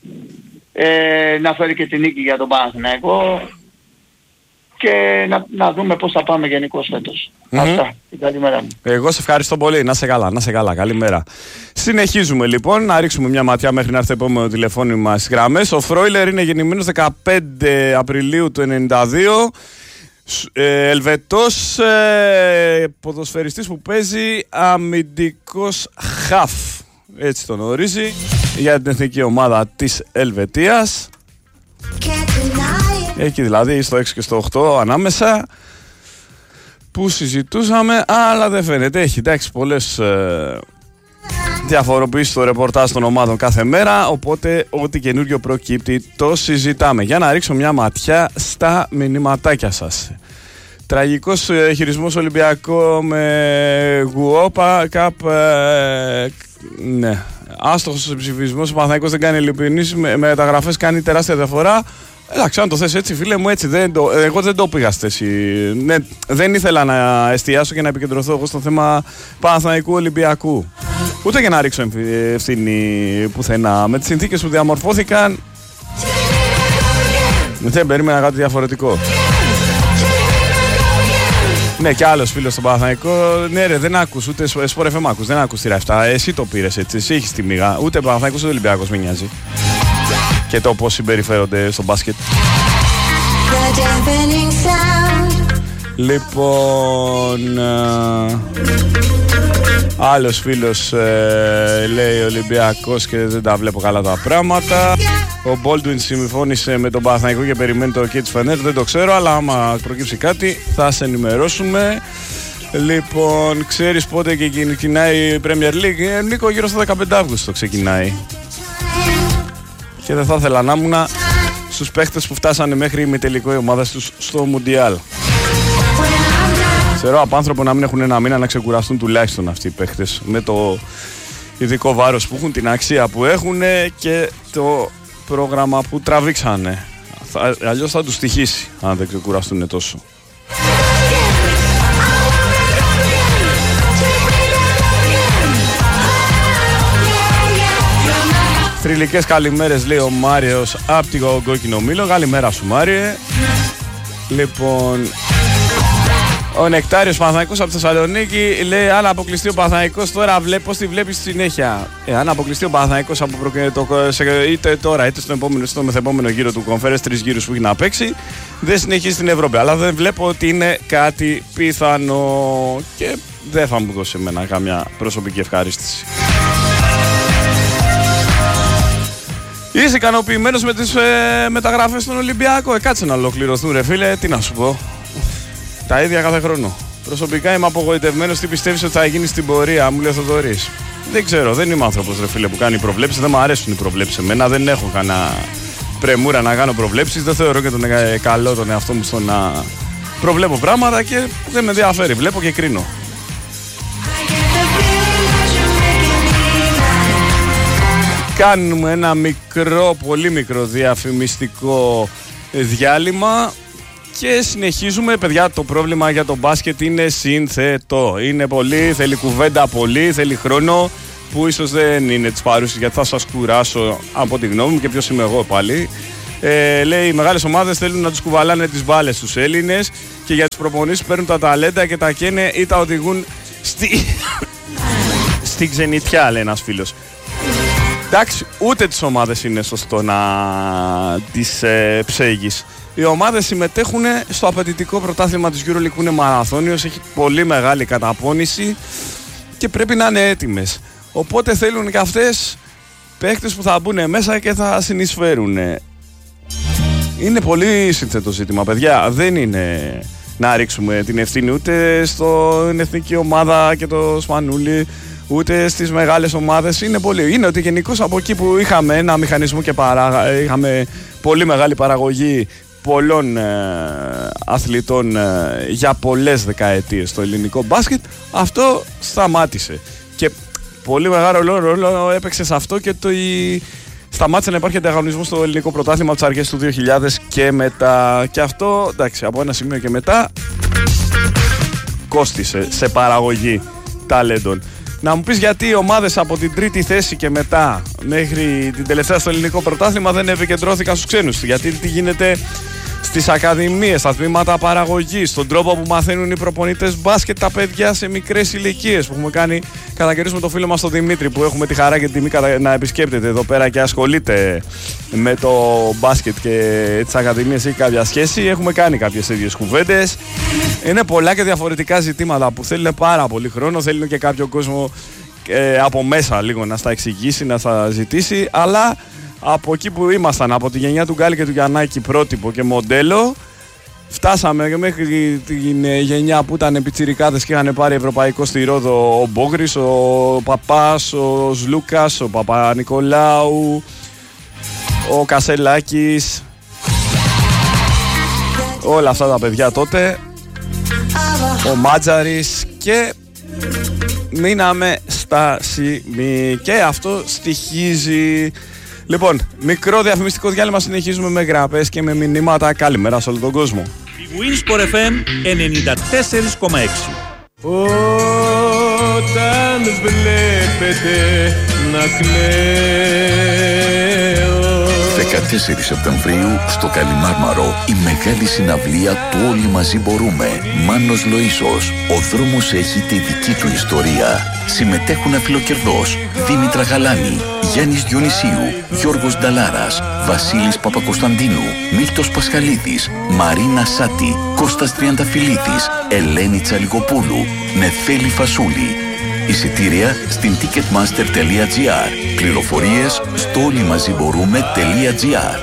Να φέρει και την νίκη για τον Παναθηναϊκό. Και να δούμε πώς θα πάμε γενικώς φέτος. Αυτά. Την καλημέρα μου. Εγώ σε ευχαριστώ πολύ. Να σε καλά. Καλημέρα. Συνεχίζουμε λοιπόν. Να ρίξουμε μια ματιά μέχρι να έρθει το επόμενο τηλεφώνημα στις γραμμές. Ο Φρόιλερ είναι γεννημένος 15 Απριλίου του 1992. Ελβετός ποδοσφαιριστής που παίζει αμυντικός χαφ. Έτσι τον ορίζει για την εθνική ομάδα της Ελβετίας. Εκεί δηλαδή στο 6 και στο 8 ανάμεσα που συζητούσαμε, αλλά δεν φαίνεται. Έχει εντάξει πολλές διαφοροποιήσεις στο ρεπορτάζ των ομάδων κάθε μέρα, οπότε ό,τι καινούριο προκύπτει το συζητάμε. Για να ρίξω μια ματιά στα μηνυματάκια σας. Τραγικός χειρισμός Ολυμπιακό με Γουόπα Καπ. Ναι. Άστοχος ψηφισμός, ο Παναθηναϊκός δεν κάνει λυπηνείς, με μεταγραφές κάνει τεράστια διαφορά. Εντάξει, αν το θες έτσι φίλε μου, έτσι εγώ δεν το πήγα στέση. Ναι, δεν ήθελα να εστιάσω και να επικεντρωθώ εγώ στο θέμα Παναθηναϊκού Ολυμπιακού. Ούτε και να ρίξω ευθύνη πουθενά. Με τις συνθήκες που διαμορφώθηκαν δεν περίμενα κάτι διαφορετικό. Ναι, και άλλος φίλος στον Παναθηναϊκό. Ναι, ρε, δεν άκους ούτε Sport FM άκους, δεν άκους τη Ραφτά. Εσύ το πήρες έτσι, εσύ έχεις τη μίγα. Ούτε Παναθηναϊκός ούτε Ολυμπιακός με νοιάζει. Και το πώς συμπεριφέρονται στο μπάσκετ. Λοιπόν, άλλος φίλος λέει Ολυμπιακός και δεν τα βλέπω καλά τα πράγματα. Ο Baldwin συμφώνησε με τον Παναθηναϊκό και περιμένει το OK της Φενέρ. Δεν το ξέρω, αλλά άμα προκύψει κάτι θα σε ενημερώσουμε. Λοιπόν, ξέρεις πότε και ξεκινάει η Premier League? Νίκο, γύρω στο 15 Αύγουστο ξεκινάει. Και δεν θα ήθελα να ήμουν στους παίχτες που φτάσανε μέχρι ημιτελικό η ομάδα τους στο Μουντιάλ. Ξέρω από άνθρωπο να μην έχουν ένα μήνα να ξεκουραστούν τουλάχιστον αυτοί οι παίχτες με το ειδικό βάρος που έχουν, την αξία που έχουν και το πρόγραμμα που τραβήξανε. Αλλιώς θα τους στοιχήσει αν δεν ξεκουραστούν τόσο. Θρυλικές καλημέρες λέει ο Μάριος από την Κόκκινο Μήλο. Καλημέρα σου Μάριε. Λοιπόν, ο Νεκτάριος Παναθηναϊκός από τη Θεσσαλονίκη λέει αν αποκλειστεί ο Παναθηναϊκός τώρα πώς τη βλέπεις στη συνέχεια? Αν αποκλειστεί ο Παναθηναϊκός είτε τώρα είτε στο μεθεπόμενο γύρο του Conference, 3 γύρους που έχει να παίξει, δεν συνεχίζει στην Ευρώπη. Αλλά δεν βλέπω ότι είναι κάτι πιθανό και δεν θα μου δώσει εμένα καμιά προσωπική ευχαρίστηση. Είσαι ικανοποιημένος με τις μεταγραφές στον Ολυμπιακό? Κάτσε να ολοκληρωθούν ρε φίλε, τι να σου πω. Τα ίδια κάθε χρόνο. Προσωπικά είμαι απογοητευμένος. Τι πιστεύεις ότι θα γίνει στην πορεία? Μου λέει ο Θοδωρής. Δεν ξέρω, δεν είμαι άνθρωπος ρε φίλε που κάνει προβλέψεις. Δεν μου αρέσουν οι προβλέψεις εμένα. Δεν έχω κανένα πρεμούρα να κάνω προβλέψεις. Δεν θεωρώ και τον καλό τον εαυτό μου στο να προβλέπω πράγματα και δεν με ενδιαφέρει. Βλέπω και κρίνω. Κάνουμε ένα μικρό, πολύ μικρό διαφημιστικό διάλειμμα και συνεχίζουμε. Παιδιά, το πρόβλημα για το μπάσκετ είναι σύνθετο. Είναι πολύ, θέλει κουβέντα πολύ, θέλει χρόνο που ίσως δεν είναι της παρούσης, γιατί θα σας κουράσω από τη γνώμη μου και ποιος είμαι εγώ πάλι. Λέει, οι μεγάλες ομάδες θέλουν να τους κουβαλάνε τις μπάλες στους Έλληνες και για τις προπονήσεις παίρνουν τα ταλέντα και τα καίνε ή τα οδηγούν στη ξενιτιά, λέει ένας φίλος. Εντάξει, ούτε τις ομάδες είναι σωστό να τις ψέγεις. Οι ομάδες συμμετέχουν στο απαιτητικό πρωτάθλημα της EuroLeague που είναι μαραθώνιος, έχει πολύ μεγάλη καταπώνηση και πρέπει να είναι έτοιμες. Οπότε θέλουν και αυτές παίχτες που θα μπουν μέσα και θα συνεισφέρουν. Είναι πολύ σύνθετο ζήτημα, παιδιά. Δεν είναι να ρίξουμε την ευθύνη ούτε στην εθνική ομάδα και το Σπανούλι, ούτε στις μεγάλες ομάδες. Είναι ότι γενικώς από εκεί που είχαμε ένα μηχανισμό και είχαμε πολύ μεγάλη παραγωγή πολλών αθλητών για πολλές δεκαετίες στο ελληνικό μπάσκετ, αυτό σταμάτησε. Και πολύ μεγάλο ρόλο έπαιξε σε αυτό και σταμάτησε να υπάρχει ανταγωνισμός στο ελληνικό πρωτάθλημα από τις αρχές του 2000 και μετά. Και αυτό, εντάξει, από ένα σημείο και μετά κόστισε σε παραγωγή ταλέντων. Να μου πεις γιατί οι ομάδες από την τρίτη θέση και μετά μέχρι την τελευταία στο ελληνικό πρωτάθλημα δεν επικεντρώθηκαν στους ξένους. Γιατί τι γίνεται στις ακαδημίες, στα τμήματα παραγωγής, στον τρόπο που μαθαίνουν οι προπονητές μπάσκετ τα παιδιά σε μικρές ηλικίες που έχουμε κάνει κατά καιρούς με τον φίλο μας τον Δημήτρη, που έχουμε τη χαρά και την τιμή να επισκέπτεται εδώ πέρα και ασχολείται με το μπάσκετ και τις ακαδημίες, έχει κάποια σχέση. Έχουμε κάνει κάποιες ίδιες κουβέντες. Είναι πολλά και διαφορετικά ζητήματα που θέλουν πάρα πολύ χρόνο, θέλουν και κάποιο κόσμο από μέσα λίγο να στα εξηγήσει, να στα ζητήσει, αλλά από εκεί που ήμασταν, από τη γενιά του Γκάλη και του Γιαννάκη πρότυπο και μοντέλο, φτάσαμε και μέχρι την γενιά που ήταν πιτσιρικάδες και είχαν πάρει ευρωπαϊκό στη Ρόδο ο Μπόγρης, ο Παπάς, ο Σλούκας, ο Παπα-Νικολάου, ο Κασελάκης, όλα αυτά τα παιδιά τότε, ο Μάτζαρης, και μείναμε στα σημεία και αυτό στοιχίζει. Λοιπόν, μικρό διαφημιστικό διάλειμμα, συνεχίζουμε με γραπές και με μηνύματα. Καλημέρα σε όλο τον κόσμο. Η Winsport FM 94,6. Όταν βλέπετε να κλαίω. 14 Σεπτεμβρίου στο Καλιμάρμαρο η μεγάλη συναυλία του Όλοι Μαζί Μπορούμε. Μάνος Λοΐσος. Ο δρόμος έχει τη δική του ιστορία. Συμμετέχουν Αφιλοκερδός, Δήμητρα Γαλάνη, Γιάννης Διονυσίου, Γιώργος Νταλάρας, Βασίλης Παπακοσταντίνου, Μίλτος Πασχαλίδης, Μαρίνα Σάτη, Κώστας Τριανταφυλλίδης, Ελένη Τσαλικοπούλου, Νεφέλη Φασούλη. Εισιτήρια στην ticketmaster.gr. Πληροφορίες στο όλοιμαζιμπορούμε.gr.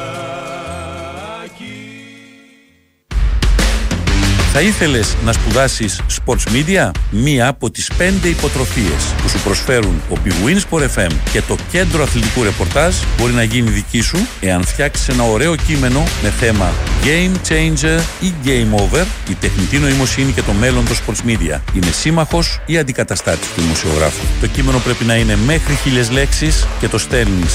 Θα ήθελες να σπουδάσεις Sports Media? Μία από τις 5 υποτροφίες που σου προσφέρουν ο Big Win Sport FM και το Κέντρο Αθλητικού Ρεπορτάζ μπορεί να γίνει δική σου εάν φτιάξεις ένα ωραίο κείμενο με θέμα Game Changer ή Game Over. Η τεχνητή νοημοσύνη και το μέλλον των Sports Media είναι σύμμαχος ή αντικαταστάτης του δημοσιογράφου. Το κείμενο πρέπει να είναι μέχρι 1000 λέξεις και το στέλνεις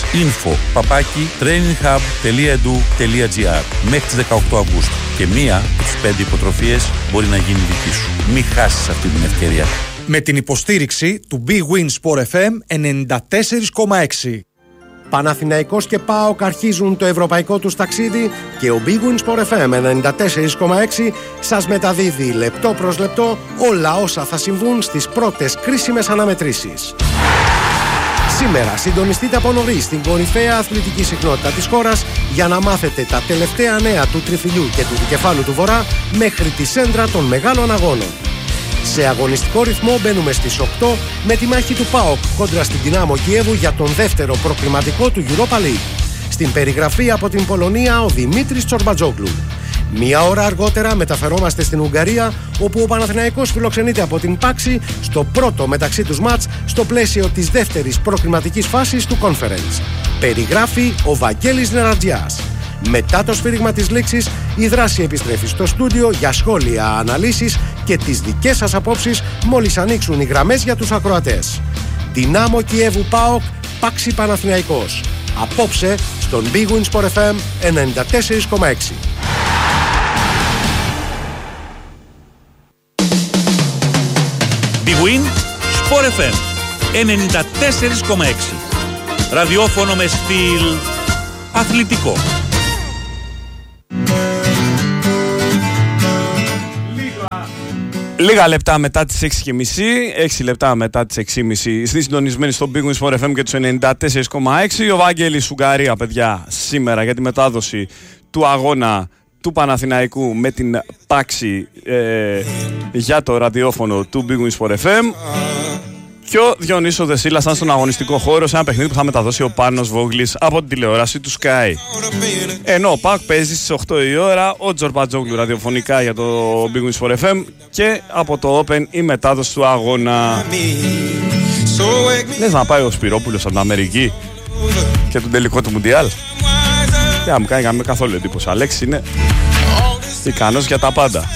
info@traininghub.edu.gr μέχρι τις 18 Αυγούστου. Και μία από τις 5 υποτροφίες μπορεί να γίνει δική σου. Μην χάσεις αυτή την ευκαιρία. Με την υποστήριξη του Big Win Sport FM 94,6. Παναθηναϊκός και ΠΑΟΚ αρχίζουν το ευρωπαϊκό τους ταξίδι και ο Big Win Sport FM 94,6 σας μεταδίδει λεπτό προς λεπτό όλα όσα θα συμβούν στις πρώτες κρίσιμες αναμετρήσεις. Σήμερα συντονιστείτε από νωρίς στην κορυφαία αθλητική συχνότητα της χώρας για να μάθετε τα τελευταία νέα του Τριφυλιού και του Δικεφάλου του Βορρά μέχρι τη σέντρα των μεγάλων αγώνων. Σε αγωνιστικό ρυθμό μπαίνουμε στις 8 με τη μάχη του ΠΑΟΚ κόντρα στην Δυνάμο Κιέβου για τον δεύτερο προκριματικό του Europa League. Στην περιγραφή από την Πολωνία ο Δημήτρης Τσορμπατζόγλου. Μία ώρα αργότερα μεταφερόμαστε στην Ουγγαρία, όπου ο Παναθηναϊκός φιλοξενείται από την Πάξη στο πρώτο μεταξύ τους μάτς στο πλαίσιο της δεύτερης προκριματικής φάσης του Conference. Περιγράφει ο Βαγγέλης Νερατζιάς. Μετά το σφύριγμα της λήξης, η δράση επιστρέφει στο στούντιο για σχόλια, αναλύσεις και τις δικές σας απόψεις μόλις ανοίξουν οι γραμμές για τους ακροατές. Δυνάμο Κιέβου ΠΑΟΚ, Πάξη Παναθηναϊκός. Απόψε στον Big Win Sport FM 94,6. Big Win Sport FM 94,6. Ραδιόφωνο με στυλ αθλητικό. Λίγα λεπτά μετά τις 6.30, 6 λεπτά μετά τις 6.30, στη συντονισμένη στο Big Win Sport FM και τους 94,6. Ο Βάγγελης Ουγγαρία, παιδιά, σήμερα για τη μετάδοση του αγώνα του Παναθηναϊκού με την Πάξη για το ραδιόφωνο του Big Win Sport FM. Και ο Διονύσος Δεσίλας ήταν στον αγωνιστικό χώρο σε ένα παιχνίδι που θα μεταδώσει ο Πάνος Βόγλης από την τηλεόραση του Sky. Ενώ ο ΠΑΟΚ παίζει στις 8 η ώρα, ο Τζορμπατζόγλου ραδιοφωνικά για το Big Win Sport FM και από το Open η μετάδοση του αγώνα. Λες να πάει ο Σπυρόπουλος από την Αμερική και τον τελικό του Μουντιάλ? Δεν μου κάνει καθόλου εντύπωση. Αλέξης είναι ικανός για τα πάντα.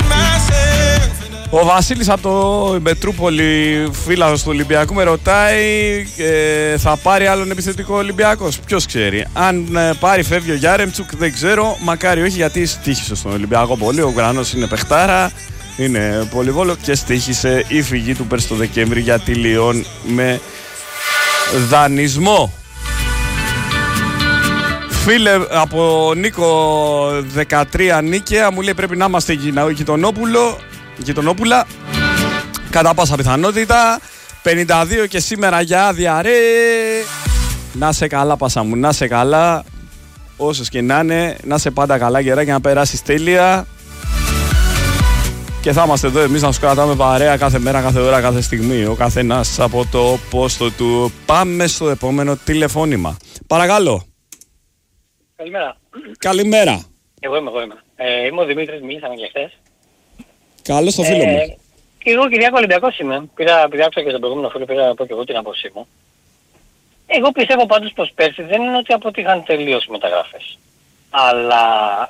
Ο Βασίλης από το Μετρούπολη, φίλαθος του Ολυμπιακού, με ρωτάει θα πάρει άλλον επιθετικό Ολυμπιακός? Ποιος ξέρει. Αν πάρει φεύγει ο Γιάρεμτσουκ, δεν ξέρω. Μακάρι όχι, γιατί στοίχησε στον Ολυμπιακό πολύ. Ο Ουκρανός είναι παιχτάρα, είναι πολυβόλο και στοίχησε η φυγή του πέρσι το Δεκέμβρη για τη Λιόν με δανεισμό. Φίλε από Νίκο 13 Νίκαια μου λέει πρέπει να είμαστε γειτονόπουλα κατά πάσα πιθανότητα. 52 και σήμερα για άδεια ρε. Να σε καλά πάσα μου, να σε καλά. Όσες και να είναι, να σε πάντα καλά γερά και να περάσεις τέλεια. Και θα είμαστε εδώ εμείς να σου κρατάμε παρέα κάθε μέρα, κάθε ώρα, κάθε στιγμή. Ο καθένας από το πόστο του. Πάμε στο επόμενο τηλεφώνημα. Παρακαλώ. Καλημέρα. Καλημέρα. Εγώ είμαι. Είμαι ο Δημήτρης, μίλησαμε και χθες. Καλώς το φίλο μου. Και εγώ Κυριάκο Ολυμπιακός είμαι. Πήρα άκουσα και στον προηγούμενο φίλο, πήρα να πω και εγώ την άποψή μου. Εγώ πιστεύω πάντως πως πέρσι δεν είναι ότι αποτύχαν τελείως οι μεταγραφές. Αλλά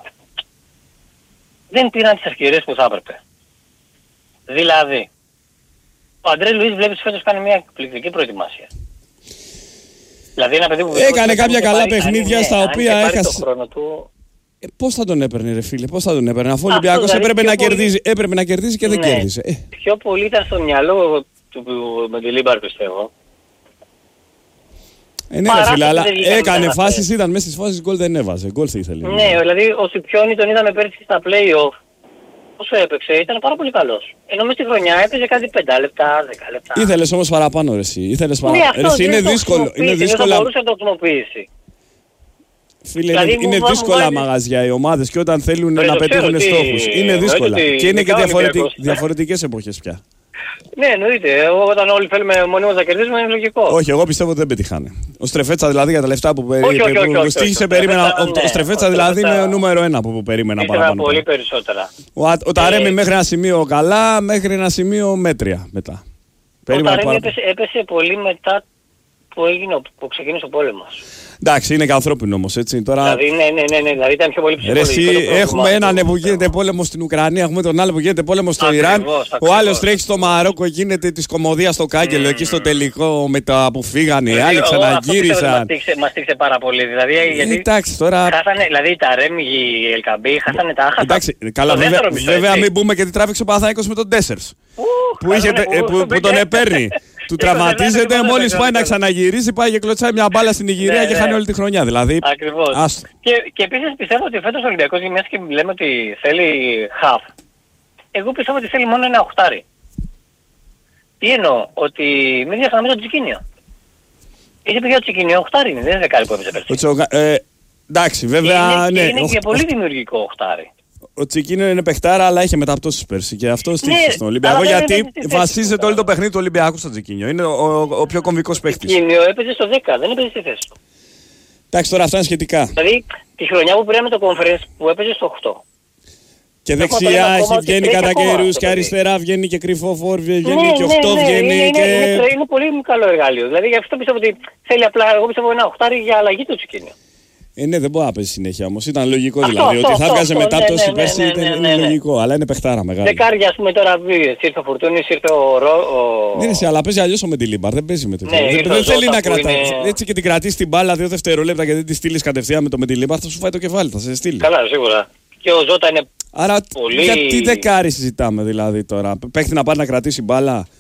δεν πήραν τις ευκαιρίες που θα έπρεπε. Δηλαδή, ο Αντρέ Λουίς βλέπεις φέτος κάνει μια εκπληκτική προετοιμασία. Δηλαδή ένα παιδί που έκανε κάποια καλά παιχνίδια στα οποία έχασε. Του... Πώς θα τον έπαιρνε ρε φίλε, πώς θα τον έπαιρνε, αφού ο Ολυμπιακός έπρεπε να κερδίζει και δεν κέρδισε. Πιο πολύ ήταν στο μυαλό του με τη Λίμπαρ πιστεύω. Ναι ρε φίλε, αλλά έκανε φάσεις, ήταν μέσα στις φάσεις, γκολ δεν έβαζε, γκολ θα ήθελε. Ναι, δηλαδή ο Σιπιόνι τον είδαμε πέρυσι στα play-off. Όσο έπαιξε, ήταν πάρα πολύ καλός. Ενώ μες στη χρονιά έπαιζε κάτι 5 λεπτά, 10 λεπτά. Ήθελες όμως παραπάνω ρε εσύ, είναι δύσκολο. Είναι δύσκολο. Δεν μπορούσε να το χρησιμοποιήσει. Φίλε, δηλαδή, είναι δύσκολα μαγαζιά οι ομάδες και όταν θέλουν να πετύχουν στόχους. Είναι δύσκολα. Και είναι και διαφορετικές εποχές πια. Ναι, εννοείται. Όταν όλοι θέλουμε μονίμως να κερδίσουμε είναι λογικό. Όχι, εγώ πιστεύω ότι δεν πετύχανε. Ο Στρεφέτσα δηλαδή για τα λεφτά που στήχησε περίμενα. Ο Στρεφέτσα δηλαδή είναι ο νούμερο 1 που περίμενα παραπάνω. Πολύ περισσότερα. Ο Ταρέμι μέχρι ένα σημείο καλά, μέχρι ένα σημείο μέτρια μετά. Ο Ταρέμι έπεσε πολύ μετά που ξεκίνησε ο πόλεμος. Εντάξει, είναι και ανθρώπινο όμως, έτσι. Τώρα... Δηλαδή, ναι, δηλαδή ήταν πιο πολύ ψυχολογικό. Έχουμε έναν που γίνεται πόλεμο στην Ουκρανία, έχουμε τον άλλο που γίνεται πόλεμο στο Ιράν. Ο άλλος τρέχει στο Μαρόκο, γίνεται της κομμωδίας στο κάγκελο, εκεί στο τελικό με τα που φύγανε. Οι άλλοι ξαναγύρισαν. Μας τύχησε πάρα πολύ. Δηλαδή, εντάξει, τώρα... χάσανε, δηλαδή τα Ρέμι, οι Ελκαμπή, χάσανε τα άχατα. Εντάξει, καλά, βέβαια μην πούμε και τι τράβηξε ο Παναθηναϊκός με τον Τέσσερς. Που τον επέρνει. Του τραυματίζεται, μόλις πάει να ξαναγυρίσει, πάει και κλωτσάει μια μπάλα στην Ιγυρία και χάνει όλη τη χρονιά. Δηλαδή. Ακριβώς. Και επίσης πιστεύω ότι φέτος ο Ολυμπιακός, μιας και λέμε ότι θέλει χαφ, εγώ πιστεύω ότι θέλει μόνο ένα οχτάρι. Τι εννοώ, ότι μην διαχανάμε τον Τσικίνιο. Είχε πει για το Τσικίνιο οχτάρι είναι, δεν είναι δεκάρι που έπαιζε πέρσι. Εντάξει, βέβαια. Είναι και πολύ δημιουργικό οχτάρι. Ο Τσικίνιο είναι παιχτάρα, αλλά είχε μεταπτώσεις πέρσι και αυτό στήχησε στον Ολυμπιακό. Γιατί βασίζεται όλο το παιχνίδι του Ολυμπιακού στο Τσικίνιο. Είναι ο πιο κομβικός παίχτης. Ο Τσικίνιο έπαιζε στο 10, δεν έπαιζε στη θέση του. Εντάξει, τώρα αυτά είναι σχετικά. Δηλαδή τη χρονιά που πήραμε το conference που έπαιζε στο 8. Και δεξιά έχει βγαίνει κατά καιρούς και αριστερά βγαίνει και κρυφό φόρ, βγαίνει και 8 βγαίνει. Είναι πολύ καλό εργαλείο. Δηλαδή γι' αυτό πιστεύω ότι θέλει απλά, εγώ πιστεύω ένα οχτάρι για αλλαγή του Τσικίνιο. Ναι, δεν μπορεί να παίζει συνέχεια όμως. Ήταν λογικό δηλαδή. Ότι θα βγάζει μετάπτωση πέρσι είναι λογικό. Αλλά είναι παιχτάρα μεγάλη. Δεκάρια, ας πούμε τώρα ήρθε ο Φουρτούνης, ήρθε ο. Ναι, αλλά παίζει αλλιώς ο Μεντιλίμπαρ. Δεν παίζει με τέτοιο. Δεν θέλει να κρατάει. Έτσι και την κρατήσει την μπάλα 2 δευτερόλεπτα και δεν τη στείλει κατευθείαν με το Μεντιλίμπαρ, θα σου φάει το κεφάλι, θα σε στείλει. Καλά, σίγουρα. Και ο Ζώτα είναι. Άρα πολύ... γιατί δεκάρι συζητάμε δηλαδή τώρα. Παίχτη να πάρει να κρατήσει μπάλα.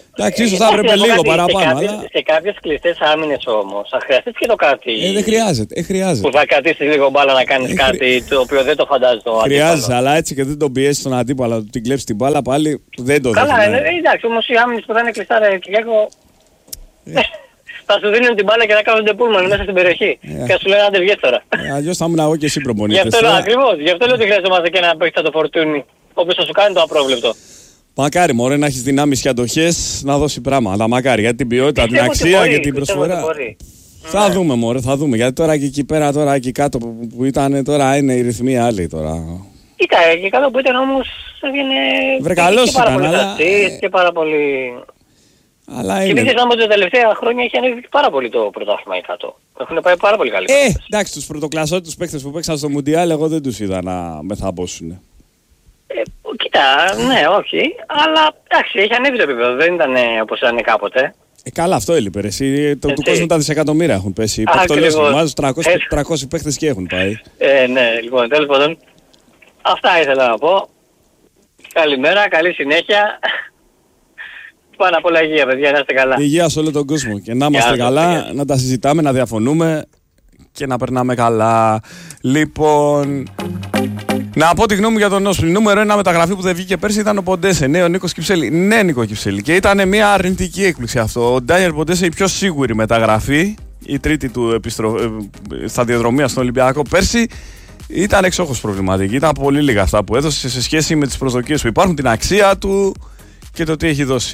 Εντάξει, ίσως θα έπρεπε λίγο παραπάνω. Σε κάποιες κλειστές άμυνες όμως θα χρειαστείς και το κάτι. Δεν χρειάζεται. Που θα κρατήσεις λίγο μπάλα να κάνεις κάτι το οποίο δεν το φαντάζεσαι το αντίπαλο. Χρειάζεται, αλλά έτσι και δεν τον πιέσεις τον αντίπαλο, να του την κλέψει την μπάλα πάλι δεν το δέχεται. Καλά, εντάξει, όμως οι άμυνες που θα είναι κλειστά, ρε Κυριάκο, θα σου δίνουν την μπάλα και θα κάνουν πούλμαν μέσα στην περιοχή. Και θα σου λένε άντε βγες τώρα. Αλλιώς θα ήμουν εγώ και εσύ προπονητής. Γι' αυτό λέω ότι χρειαζόμαστε και ένα παίκτη το φορτούνι, ο οποίος θα σου κάνει το απρόβλεπτο. Μακάρι μωρέ να έχεις δυνάμεις και αντοχές να δώσει πράγματα. Μακάρι για την ποιότητα, την αξία και την προσφορά. Θα δούμε μωρέ, θα δούμε. Γιατί τώρα και εκεί πέρα, τώρα εκεί κάτω που ήταν, τώρα είναι η ρυθμή άλλη τώρα. Κοίτα, εκεί κάτω που ήταν όμως έβγαινε... Βρε καλός ήταν, αλλά... Και πάρα πολύ... Αλλά και μην ξεχνάμε ότι τα τελευταία χρόνια έχει ανέβει πάρα πολύ το πρωτάθλημα εκεί κάτω. Έχουν πάει πάρα πολύ καλή. Εντάξει, τους πρωτοκλασσότους παίκτες που παίξαν στο Μουντιάλ, εγώ δεν τους είδα να μεθαμπόσουν. Κοίτα, ναι, όχι, αλλά εντάξει, έχει ανέβει το επίπεδο, δεν ήταν όπως ήταν κάποτε. Καλά, αυτό έλειπε. Του κόσμου τα δισεκατομμύρια έχουν πέσει. Μάζουν 300 παίκτες και έχουν πάει. Ναι, λοιπόν, τέλος πάντων, αυτά ήθελα να πω. Καλημέρα, καλή συνέχεια. Πάνω απ' όλα υγεία, παιδιά, να είστε καλά. Υγεία σε όλο τον κόσμο και να είμαστε καλά, να τα συζητάμε, να διαφωνούμε και να περνάμε καλά. Λοιπόν, να πω τη γνώμη μου για τον Όσπρι. Νούμερο 1 μεταγραφή που δεν βγήκε πέρσι ήταν ο Ποντέσε. Ναι, ο Νίκος Κυψέλη. Ναι, Νίκο Κυψέλη. Και ήταν μια αρνητική έκπληξη αυτό. Ο Ντάνιελ Ποντέσε η πιο σίγουρη μεταγραφή, η τρίτη του σταδιοδρομία στον Ολυμπιακό πέρσι. Ήταν εξόχως προβληματική. Ήταν πολύ λίγα αυτά που έδωσε σε σχέση με τις προσδοκίες που υπάρχουν, την αξία του και το τι έχει δώσει.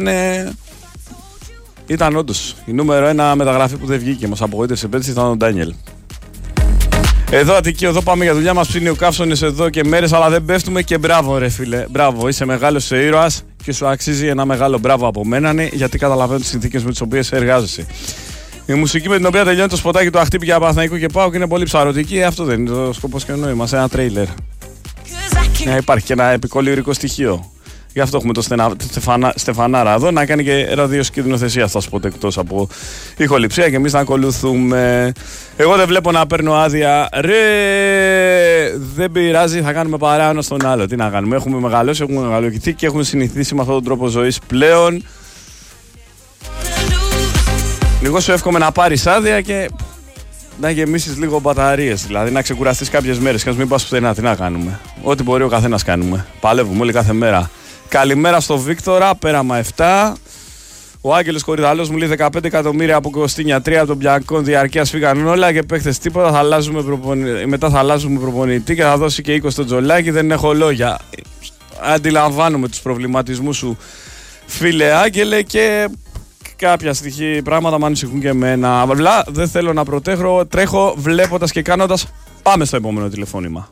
Ήταν όντως η νούμερο 1 μεταγραφή που δεν βγήκε. Μας απογοήτευσε πέρσι, ήταν ο Ντάνιελ. Εδώ Αττική, εδώ πάμε για δουλειά μας. Ψήνει ο καύσωνες εδώ και μέρες, αλλά δεν πέφτουμε και μπράβο ρε φίλε. Μπράβο, είσαι μεγάλος ήρωας και σου αξίζει ένα μεγάλο μπράβο από μένα, γιατί καταλαβαίνω τις συνθήκες με τις οποίες εργάζεσαι. Η μουσική με την οποία τελειώνει το σποτάκι του Αχτύπη για Παναθηναϊκό και ΠΑΟΚ είναι πολύ ψαρωτική. Αυτό δεν είναι το σκοπός και ο νόημα, ένα τρέιλερ. Υπάρχει και ένα επικό λυρικό στοιχείο. Γι' αυτό έχουμε το Στεφανάρα εδώ να κάνει και ραδιοσκηνοθεσία αυτά σποτ εκτός από ηχοληψία και εμείς να ακολουθούμε. Εγώ δεν βλέπω να παίρνω άδεια. Δεν πειράζει, θα κάνουμε παρέα ένα στον άλλο. Τι να κάνουμε, έχουμε μεγαλώσει, έχουμε μεγαλοκυθεί και έχουμε συνηθίσει με αυτόν τον τρόπο ζωής πλέον. Εγώ σου εύχομαι να πάρεις άδεια και να γεμίσεις λίγο μπαταρίες, δηλαδή να ξεκουραστείς κάποιες μέρες και να μην πας πουθενά. Τι να κάνουμε, ό,τι μπορεί ο καθένας κάνουμε. Παλεύουμε όλοι κάθε μέρα. Καλημέρα στο Βίκτορα, πέραμα 7. Ο Άγγελος Κορυδαλός μου λέει 15 εκατομμύρια από Κωστίνια, 3 από τον Μπιακόν διαρκείας φύγαν όλα και παίχτες τίποτα. Μετά θα αλλάζουμε προπονητή και θα δώσει και 20 στο Τζολάκι. Δεν έχω λόγια. Αντιλαμβάνομαι τους προβληματισμούς σου, φίλε Άγγελε, και κάποια στοιχεία πράγματα με ανησυχούν και εμένα. Απλά δεν θέλω να προτέχω, τρέχω βλέποντας και κάνοντας. Πάμε στο επόμενο τηλεφώνημα.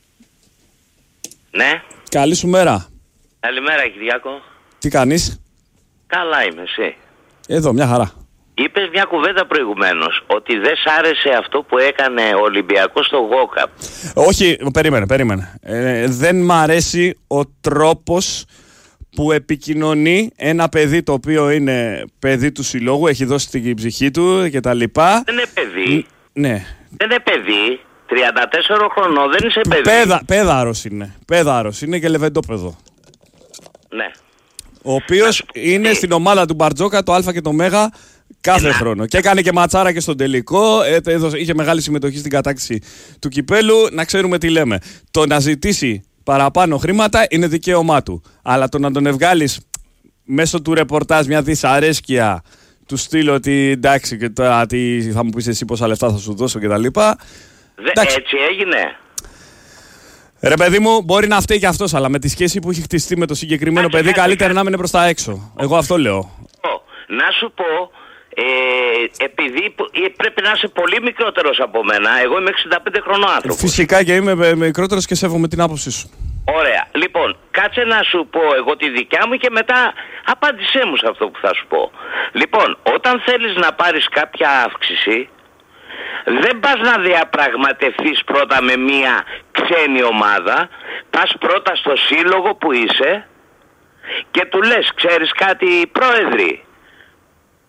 Ναι. Καλή σου μέρα. Καλημέρα Κυριάκο. Τι κάνεις? Καλά είμαι, εσύ? Εδώ, μια χαρά. Είπες μια κουβέντα προηγουμένως, ότι δεν σ' άρεσε αυτό που έκανε ο Ολυμπιακός στο Γόκαπ. Όχι, περίμενε. Δεν μ' αρέσει ο τρόπος που επικοινωνεί ένα παιδί το οποίο είναι παιδί του συλλόγου, έχει δώσει την ψυχή του και τα λοιπά. Δεν είναι παιδί. Ναι. Δεν είναι παιδί. 34 χρονών, δεν είσαι παιδί. Πέδαρος είναι και λεβεντόπεδο. Ναι. Ο οποίος είναι στην ομάδα του Μπαρτζόκα, το Α και το Μέγα, κάθε χρόνο. Και έκανε και ματσάρα και στον τελικό. Είχε μεγάλη συμμετοχή στην κατάκτηση του κυπέλου. Να ξέρουμε τι λέμε. Το να ζητήσει παραπάνω χρήματα είναι δικαίωμά του. Αλλά το να τον ευγάλεις μέσω του ρεπορτάζ μια δυσαρέσκεια του στείλω ότι εντάξει και τώρα θα μου πεις εσύ πόσα λεφτά θα σου δώσω κτλ. Έτσι έγινε. Ρε παιδί μου, μπορεί να φταίει και αυτός, αλλά με τη σχέση που έχει χτιστεί με το συγκεκριμένο παιδί, καλύτερα να μείνει προς τα έξω. Εγώ αυτό λέω. Να σου πω, επειδή πρέπει να είσαι πολύ μικρότερος από μένα, εγώ είμαι 65 χρονών άνθρωπος. Φυσικά και είμαι μικρότερος και σέβομαι την άποψή σου. Ωραία. Λοιπόν, κάτσε να σου πω εγώ τη δικιά μου και μετά απάντησέ μου σε αυτό που θα σου πω. Λοιπόν, όταν θέλεις να πάρεις κάποια αύξηση, δεν πας να διαπραγματευτείς πρώτα με μία ξένη ομάδα, πας πρώτα στο σύλλογο που είσαι και του λες, ξέρεις κάτι πρόεδρε,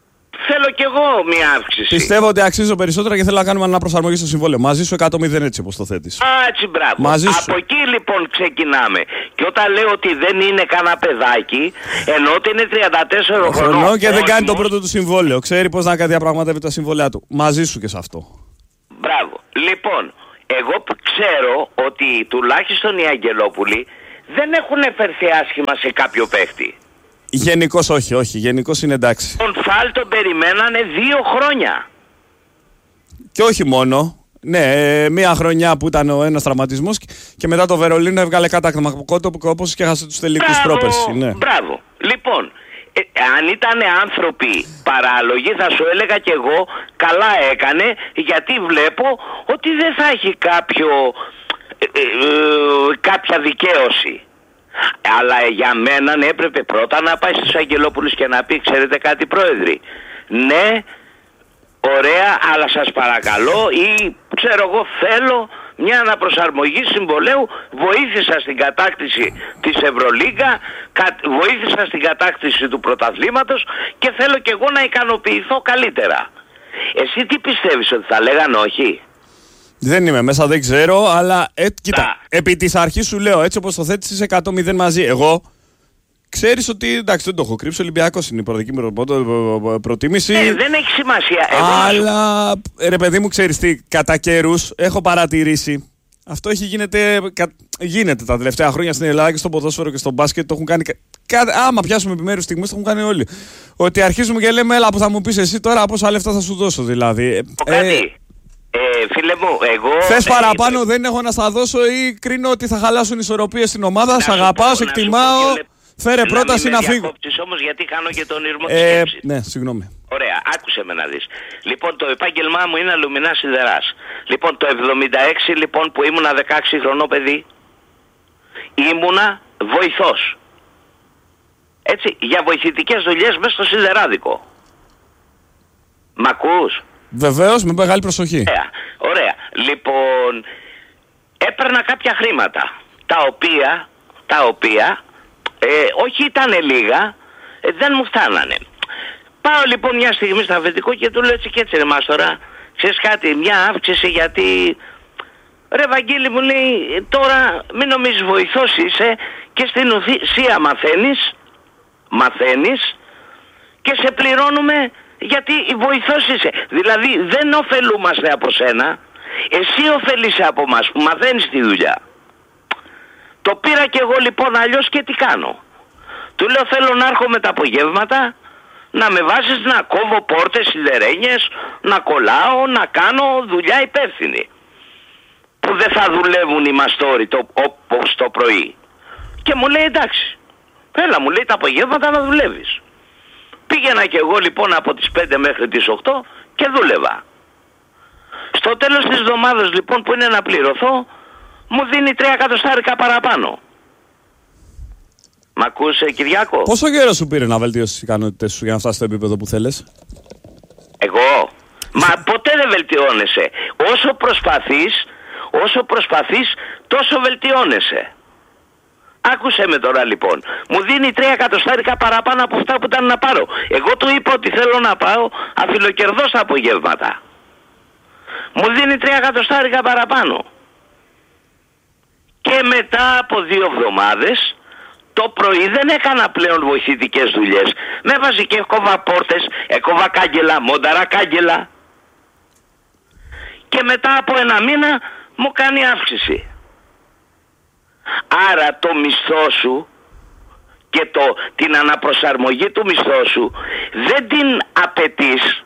θέλω κι εγώ μια αύξηση. Πιστεύω ότι αξίζω περισσότερα και θέλω να κάνουμε αναπροσαρμογή στο συμβόλαιο. Μαζί σου 100-0 έτσι όπως το θέτεις. Έτσι, μπράβο. Μαζί σου. Από εκεί λοιπόν ξεκινάμε. Και όταν λέω ότι δεν είναι κανένα παιδάκι, ενώ ότι είναι 34 χρονών και δεν κάνει το πρώτο του συμβόλαιο. Ξέρει πώς να διαπραγματεύει τα συμβόλαια του. Μαζί σου και σε αυτό. Μπράβο. Λοιπόν, εγώ ξέρω ότι τουλάχιστον οι Αγγελόπουλοι δεν έχουν φερθεί άσχημα σε κάποιο παίχτη. Γενικώς όχι. Γενικώς είναι εντάξει. Τον Φάλ τον περιμένανε 2 χρόνια. Και όχι μόνο. Ναι, μία χρονιά που ήταν ο ένας τραυματισμός και μετά το Βερολίνο έβγαλε κάτακτμα κότοπο όπως και έχασε τους τελικούς πρόπερση. Ναι. Μπράβο. Λοιπόν, αν ήταν άνθρωποι παράλογοι θα σου έλεγα κι εγώ καλά έκανε, γιατί βλέπω ότι δεν θα έχει κάποια δικαίωση. Αλλά για μένα έπρεπε πρώτα να πάει στους Αγγελόπουλους και να πει, ξέρετε κάτι πρόεδροι, ναι, ωραία, αλλά σας παρακαλώ ή ξέρω εγώ θέλω μια αναπροσαρμογή συμβολέου, βοήθησα στην κατάκτηση της Ευρωλίγκα, βοήθησα στην κατάκτηση του πρωταθλήματος και θέλω κι εγώ να ικανοποιηθώ καλύτερα. Εσύ τι πιστεύεις, ότι θα λέγαν όχι? Δεν είμαι μέσα, δεν ξέρω, αλλά κοίτα, επί της αρχής σου λέω, έτσι όπως το θέτεις είσαι 100-0 μαζί. Εγώ ξέρεις ότι, εντάξει, δεν το έχω κρύψει, ο Ολυμπιακός είναι η πρώτη προτίμηση. Δεν έχει σημασία. Αλλά, ρε παιδί μου, ξέρεις τι, κατά καιρούς έχω παρατηρήσει. Αυτό γίνεται τα τελευταία χρόνια στην Ελλάδα και στο ποδόσφαιρο και στο μπάσκετ. Το έχουν κάνει. Άμα πιάσουμε επιμέρους στιγμές, το έχουν κάνει όλοι. Ότι αρχίζουμε και λέμε, έλα που θα μου πεις εσύ τώρα, πόσα λεφτά θα σου δώσω δηλαδή. Φίλε μου, εγώ... Θες παραπάνω, δεν έχω να στα δώσω ή κρίνω ότι θα χαλάσουν ισορροπίες στην ομάδα, σ' αγαπάω, σε εκτιμάω, φέρε πρόταση να φύγω. Όμως γιατί κάνω και τον ήρμο της σκέψης. Ναι, συγγνώμη. Ωραία, άκουσε με να δεις. Λοιπόν, το επάγγελμά μου είναι αλουμινά σιδεράς. Λοιπόν, το 76 λοιπόν που ήμουνα 16 χρονό παιδί, ήμουνα βοηθός. Έτσι, για βοηθητικές δουλειές μέσα στο σιδεράδικο. Μ' ακούς? Βεβαίως, με μεγάλη προσοχή. Ωραία. Λοιπόν, έπαιρνα κάποια χρήματα, τα οποία όχι ήτανε λίγα, δεν μου φτάνανε. Πάω λοιπόν μια στιγμή στο αφεντικό και του λέω έτσι και έτσι, ρε Μάστορα, ξέρεις κάτι, μια αύξηση, γιατί ρε Βαγγέλη, μου λέει, τώρα μην νομίζεις βοηθός είσαι και στην ουσία μαθαίνεις και σε πληρώνουμε γιατί βοηθός είσαι. Δηλαδή δεν ωφελούμαστε από σένα, εσύ ωφελείσαι από μας που μαθαίνεις τη δουλειά. Το πήρα κι εγώ λοιπόν αλλιώς και τι κάνω. Του λέω, θέλω να έρχομαι τα απογεύματα, να με βάζεις να κόβω πόρτες, σιδερένιες, να κολλάω, να κάνω δουλειά υπεύθυνη. Που δεν θα δουλεύουν οι μαστόροι όπως το πρωί. Και μου λέει, εντάξει, έλα, μου λέει, τα απογεύματα να δουλεύεις. Πήγαινα κι εγώ λοιπόν από τις 5 μέχρι τις 8 και δούλευα. Στο τέλος της εβδομάδας λοιπόν που είναι να πληρωθώ, μου δίνει 3 εκατοστάρικα παραπάνω. Μ' ακούς, Κυριάκο? Πόσο καιρό σου πήρε να βελτιώσεις τις ικανότητες σου για να φτάσεις στο επίπεδο που θέλεις? Εγώ? Μα ποτέ δεν βελτιώνεσαι. Όσο προσπαθείς τόσο βελτιώνεσαι. Άκουσε με τώρα λοιπόν. Μου δίνει 3 εκατοστάρικα παραπάνω από αυτά που ήταν να πάρω. Εγώ του είπα ότι θέλω να πάω αφιλοκερδώς τα απογεύματα. Μου δίνει 3 εκατοστάρικα παραπάνω. Και μετά από 2 εβδομάδες το πρωί δεν έκανα πλέον βοηθητικές δουλειές. Με έβαζε και έκοβα πόρτες, έκοβα κάγκελα, μόνταρα κάγκελα. Και μετά από 1 μήνα μου κάνει αύξηση. Άρα το μισθό σου και την αναπροσαρμογή του μισθού σου δεν την απαιτείς,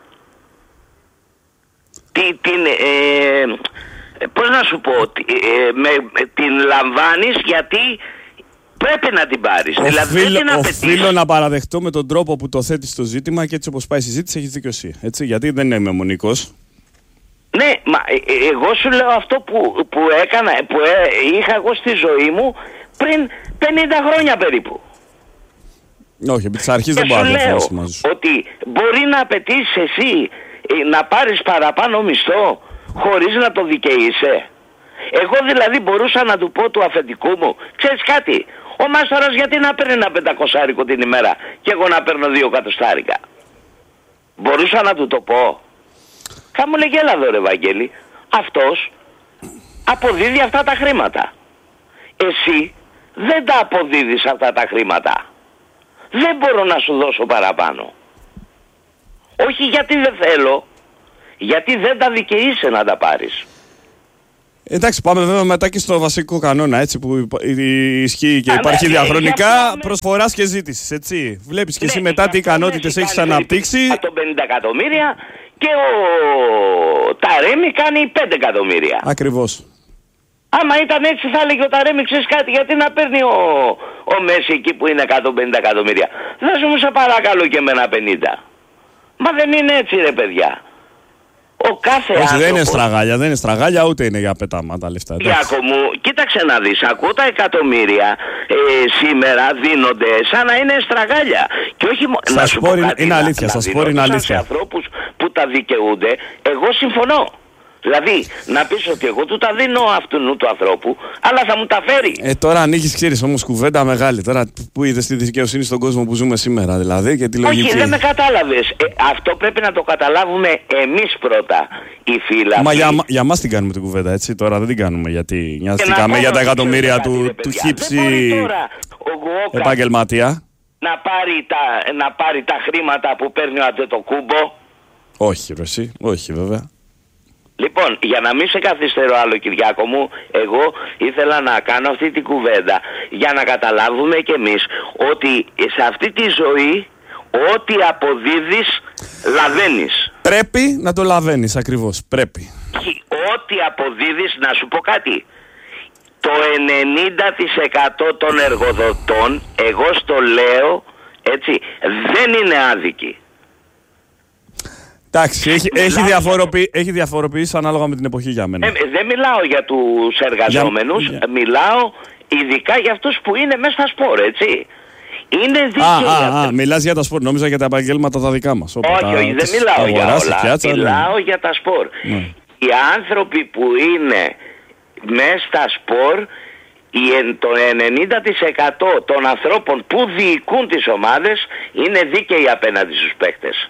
πώς να σου πω, την λαμβάνεις γιατί πρέπει να την πάρεις. Οφείλω να παραδεχτώ με τον τρόπο που το θέτεις το ζήτημα και έτσι όπως πάει η συζήτηση έχεις δίκιο εσύ. Έτσι, γιατί δεν είμαι μονικός. Ναι, μα εγώ σου λέω αυτό που είχα εγώ στη ζωή μου πριν 50 χρόνια περίπου. Όχι, επί της αρχής δεν μπορώ να διαφωνήσω μαζί σου. Ότι μπορεί να απαιτήσεις εσύ να πάρεις παραπάνω μισθό χωρίς να το δικαιείσαι. Εγώ δηλαδή μπορούσα να του πω του αφεντικού μου, ξέρεις κάτι, ο Μάστορας γιατί να παίρνει ένα 500 την ημέρα και εγώ να παίρνω 2 εκατοστάρικα. Μπορούσα να του το πω. Θα μου λέγε, έλα εδώ ρε Βαγγέλη, αυτός αποδίδει αυτά τα χρήματα. Εσύ δεν τα αποδίδεις αυτά τα χρήματα. Δεν μπορώ να σου δώσω παραπάνω. Όχι γιατί δεν θέλω, γιατί δεν τα δικαιείσαι να τα πάρεις. Εντάξει, πάμε βέβαια μετά και στο βασικό κανόνα, έτσι, που ισχύει και υπάρχει διαχρονικά προσφοράς και ζήτησης, έτσι. Βλέπεις και εσύ μετά τι ικανότητες έχεις αναπτύξει. Από 50 εκατομμύρια και ο Ταρέμι κάνει 5 εκατομμύρια. Ακριβώς. Άμα ήταν έτσι θα έλεγε ο Ταρέμι, ξέρεις κάτι, γιατί να παίρνει ο Μέση εκεί που είναι 150 εκατομμύρια. Δώσε μου σε παρακαλώ και με ένα 50. Μα δεν είναι έτσι ρε παιδιά. Ο κάθε όχι, άνθρωπος... δεν είναι στραγάλια, ούτε είναι για πετάματα λεφτά. Γιάκο μου, κοίταξε να δεις, ακούω τα εκατομμύρια σήμερα δίνονται σαν να είναι στραγάλια. Και όχι να σου πω κάτι, είναι αλήθεια, σας πω είναι αλήθεια. Σε ανθρώπους που τα δικαιούνται, εγώ συμφωνώ. Δηλαδή, να πεις ότι εγώ του τα δίνω αυτού του ανθρώπου, αλλά θα μου τα φέρει. Τώρα ανοίγεις, ξέρεις, όμως κουβέντα μεγάλη. Τώρα που είδες τη δικαιοσύνη στον κόσμο που ζούμε σήμερα, δηλαδή, και τη λογική. Όχι, δεν με κατάλαβες. Αυτό πρέπει να το καταλάβουμε εμείς πρώτα, οι φίλοι. Μα για μας την κάνουμε την κουβέντα, έτσι. Τώρα δεν την κάνουμε γιατί νοιαστήκαμε για τα εκατομμύρια του χύψη επαγγελματία. Να πάρει τα χρήματα που παίρνει ο Αντετοκούμπο. Όχι, ρε εσύ, όχι βέβαια. Λοιπόν, για να μην σε καθυστερώ άλλο Κυριάκο μου, εγώ ήθελα να κάνω αυτή την κουβέντα για να καταλάβουμε κι εμείς ότι σε αυτή τη ζωή ό,τι αποδίδεις λαβαίνεις. Πρέπει να το λαβαίνεις, ακριβώς, πρέπει. Ό,τι αποδίδεις, να σου πω κάτι, το 90% των εργοδοτών, εγώ στο λέω, έτσι, δεν είναι άδικοι. Εντάξει, έχει διαφοροποιήσει ανάλογα με την εποχή για μένα. Δεν μιλάω για τους εργαζόμενους, μιλάω ειδικά για αυτούς που είναι μέσα στα σπορ, έτσι. Είναι δίκαιο. Μιλάς για τα σπορ, νόμιζα για τα επαγγέλματα τα δικά μας. Όχι, δεν μιλάω για όλα, μιλάω για τα σπορ. Οι άνθρωποι που είναι μέσα στα σπορ, το 90% των ανθρώπων που διοικούν τις ομάδες είναι δίκαιοι απέναντι στους παίκτες.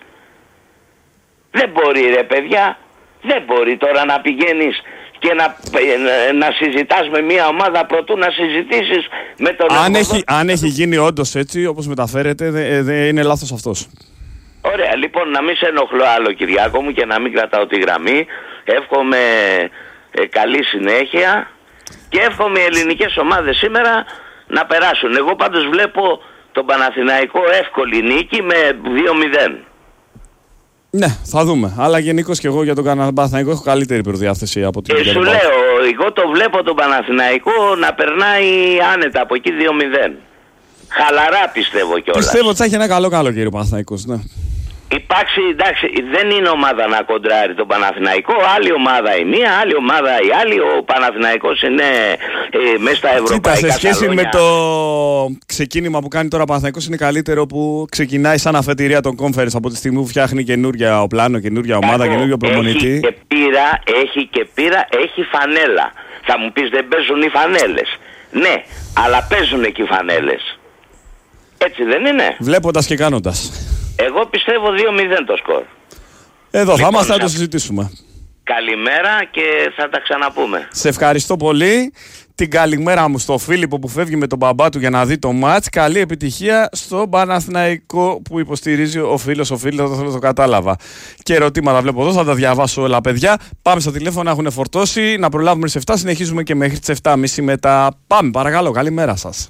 Δεν μπορεί ρε παιδιά, δεν μπορεί τώρα να πηγαίνεις και να συζητάς με μια ομάδα προτού να συζητήσεις με τον αν έχει γίνει όντως έτσι όπως μεταφέρεται, δεν είναι λάθος αυτός. Ωραία, λοιπόν, να μην σε ενοχλώ άλλο Κυριάκο μου και να μην κρατάω τη γραμμή. Εύχομαι καλή συνέχεια και εύχομαι οι ελληνικές ομάδες σήμερα να περάσουν. Εγώ πάντως βλέπω τον Παναθηναϊκό εύκολη νίκη με 2-0. Ναι, θα δούμε. Αλλά γενικώς και εγώ για τον Παναθηναϊκό έχω καλύτερη προδιάθεση από την σου λέω, εγώ το βλέπω τον Παναθηναϊκό να περνάει άνετα από εκεί 2-0. Χαλαρά πιστεύω κιόλας. Πιστεύω ότι θα έχει ένα καλό καλοκαίρι ο Παναθηναϊκός, ναι. Εντάξει, δεν είναι ομάδα να κοντράρει τον Παναθηναϊκό. Άλλη ομάδα η μία, άλλη ομάδα η άλλη. Ο Παναθηναϊκός είναι μέσα στα ευρωπαϊκά. Κοίτα, σε σχέση με το ξεκίνημα που κάνει τώρα ο Παναθηναϊκός, είναι καλύτερο που ξεκινάει σαν αφετηρία των conference από τη στιγμή που φτιάχνει καινούργια πλάνο, καινούργια ομάδα, καινούργιο προπονητή. Έχει και πείρα, έχει φανέλα. Θα μου πεις δεν παίζουν οι φανέλες. Ναι, αλλά παίζουν εκεί οι φανέλες. Έτσι δεν είναι? Βλέποντας και κάνοντας. Εγώ πιστεύω 2-0 το σκορ. Εδώ λοιπόν, θα είμαστε να το συζητήσουμε. Καλημέρα και θα τα ξαναπούμε. Σε ευχαριστώ πολύ. Την καλημέρα μου στο Φίλιππο που φεύγει με τον μπαμπά του για να δει το μάτς. Καλή επιτυχία στο Παναθηναϊκό που υποστηρίζει ο φίλος. Το κατάλαβα. Και ερωτήματα βλέπω εδώ, θα τα διαβάσω όλα παιδιά. Πάμε στα τηλέφωνα, έχουν φορτώσει. Να προλάβουμε στις 7, συνεχίζουμε και μέχρι τις 7.30 μετά. Πάμε, παρακαλώ, καλημέρα σας.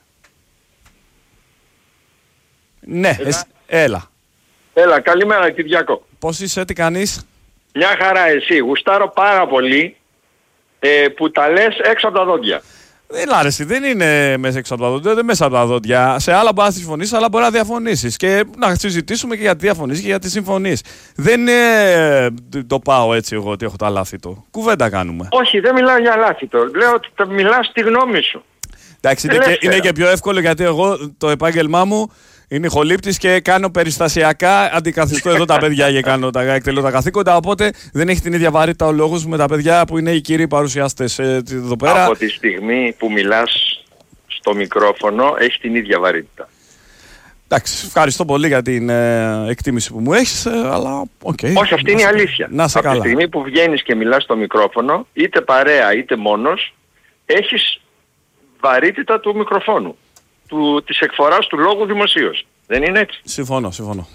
Ναι, έλα. Έλα, καλημέρα Κυριάκο. Πώς είσαι, τι κάνεις? Μια χαρά εσύ. Γουστάρω πάρα πολύ που τα λες έξω από τα δόντια. Δεν άρεσε, δεν είναι μέσα έξω από τα δόντια, δεν μέσα από τα δόντια. Σε άλλα μπορεί να συμφωνήσεις, αλλά μπορεί να διαφωνήσεις. Και να συζητήσουμε και γιατί διαφωνείς και γιατί συμφωνείς. Δεν το πάω έτσι εγώ ότι έχω τα λάθη του. Κουβέντα κάνουμε. Όχι, δεν μιλάω για λάθη του. Λέω ότι μιλάς τη γνώμη σου. Εντάξει, είναι και πιο εύκολο γιατί εγώ το επάγγελμά μου είναι χολύπτης και κάνω περιστασιακά, αντικαθιστώ εδώ τα παιδιά και εκτελώ τα καθήκοντα, οπότε δεν έχει την ίδια βαρύτητα ο λόγος μου με τα παιδιά που είναι οι κύριοι παρουσιάστες εδώ πέρα. Από τη στιγμή που μιλάς στο μικρόφωνο έχει την ίδια βαρύτητα. Εντάξει, ευχαριστώ πολύ για την εκτίμηση που μου έχεις, αλλά okay. Όχι, αυτή είναι η αλήθεια. Να σε από καλά. τη στιγμή που βγαίνεις και μιλάς στο μικρόφωνο, είτε παρέα είτε μόνος, έχεις βαρύτητα του μικροφόνου, της εκφοράς του λόγου δημοσίως. Δεν είναι έτσι? Συμφωνώ.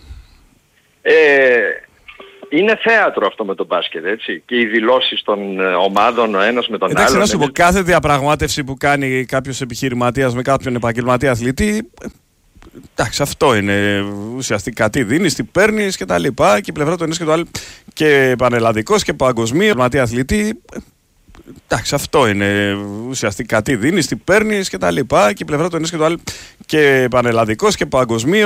Είναι θέατρο αυτό με το μπάσκετ, έτσι. Και οι δηλώσεις των ομάδων ο ένας με τον άλλον. Εντάξει, να σου πω, κάθε διαπραγμάτευση που κάνει κάποιος επιχειρηματίας με κάποιον επαγγελματία αθλητή, εντάξει, αυτό είναι ουσιαστικά τι δίνεις, τι παίρνεις και τα λοιπά. Και η πλευρά του ενός και του άλλου, και πανελλαδικός και παγκοσμίω επαγγελματία αθλητή. Εντάξει, αυτό είναι ουσιαστικά τι δίνεις, τι παίρνεις και τα λοιπά. Και η πλευρά του ενός και του άλλου, και πανελλαδικός και παγκοσμίω.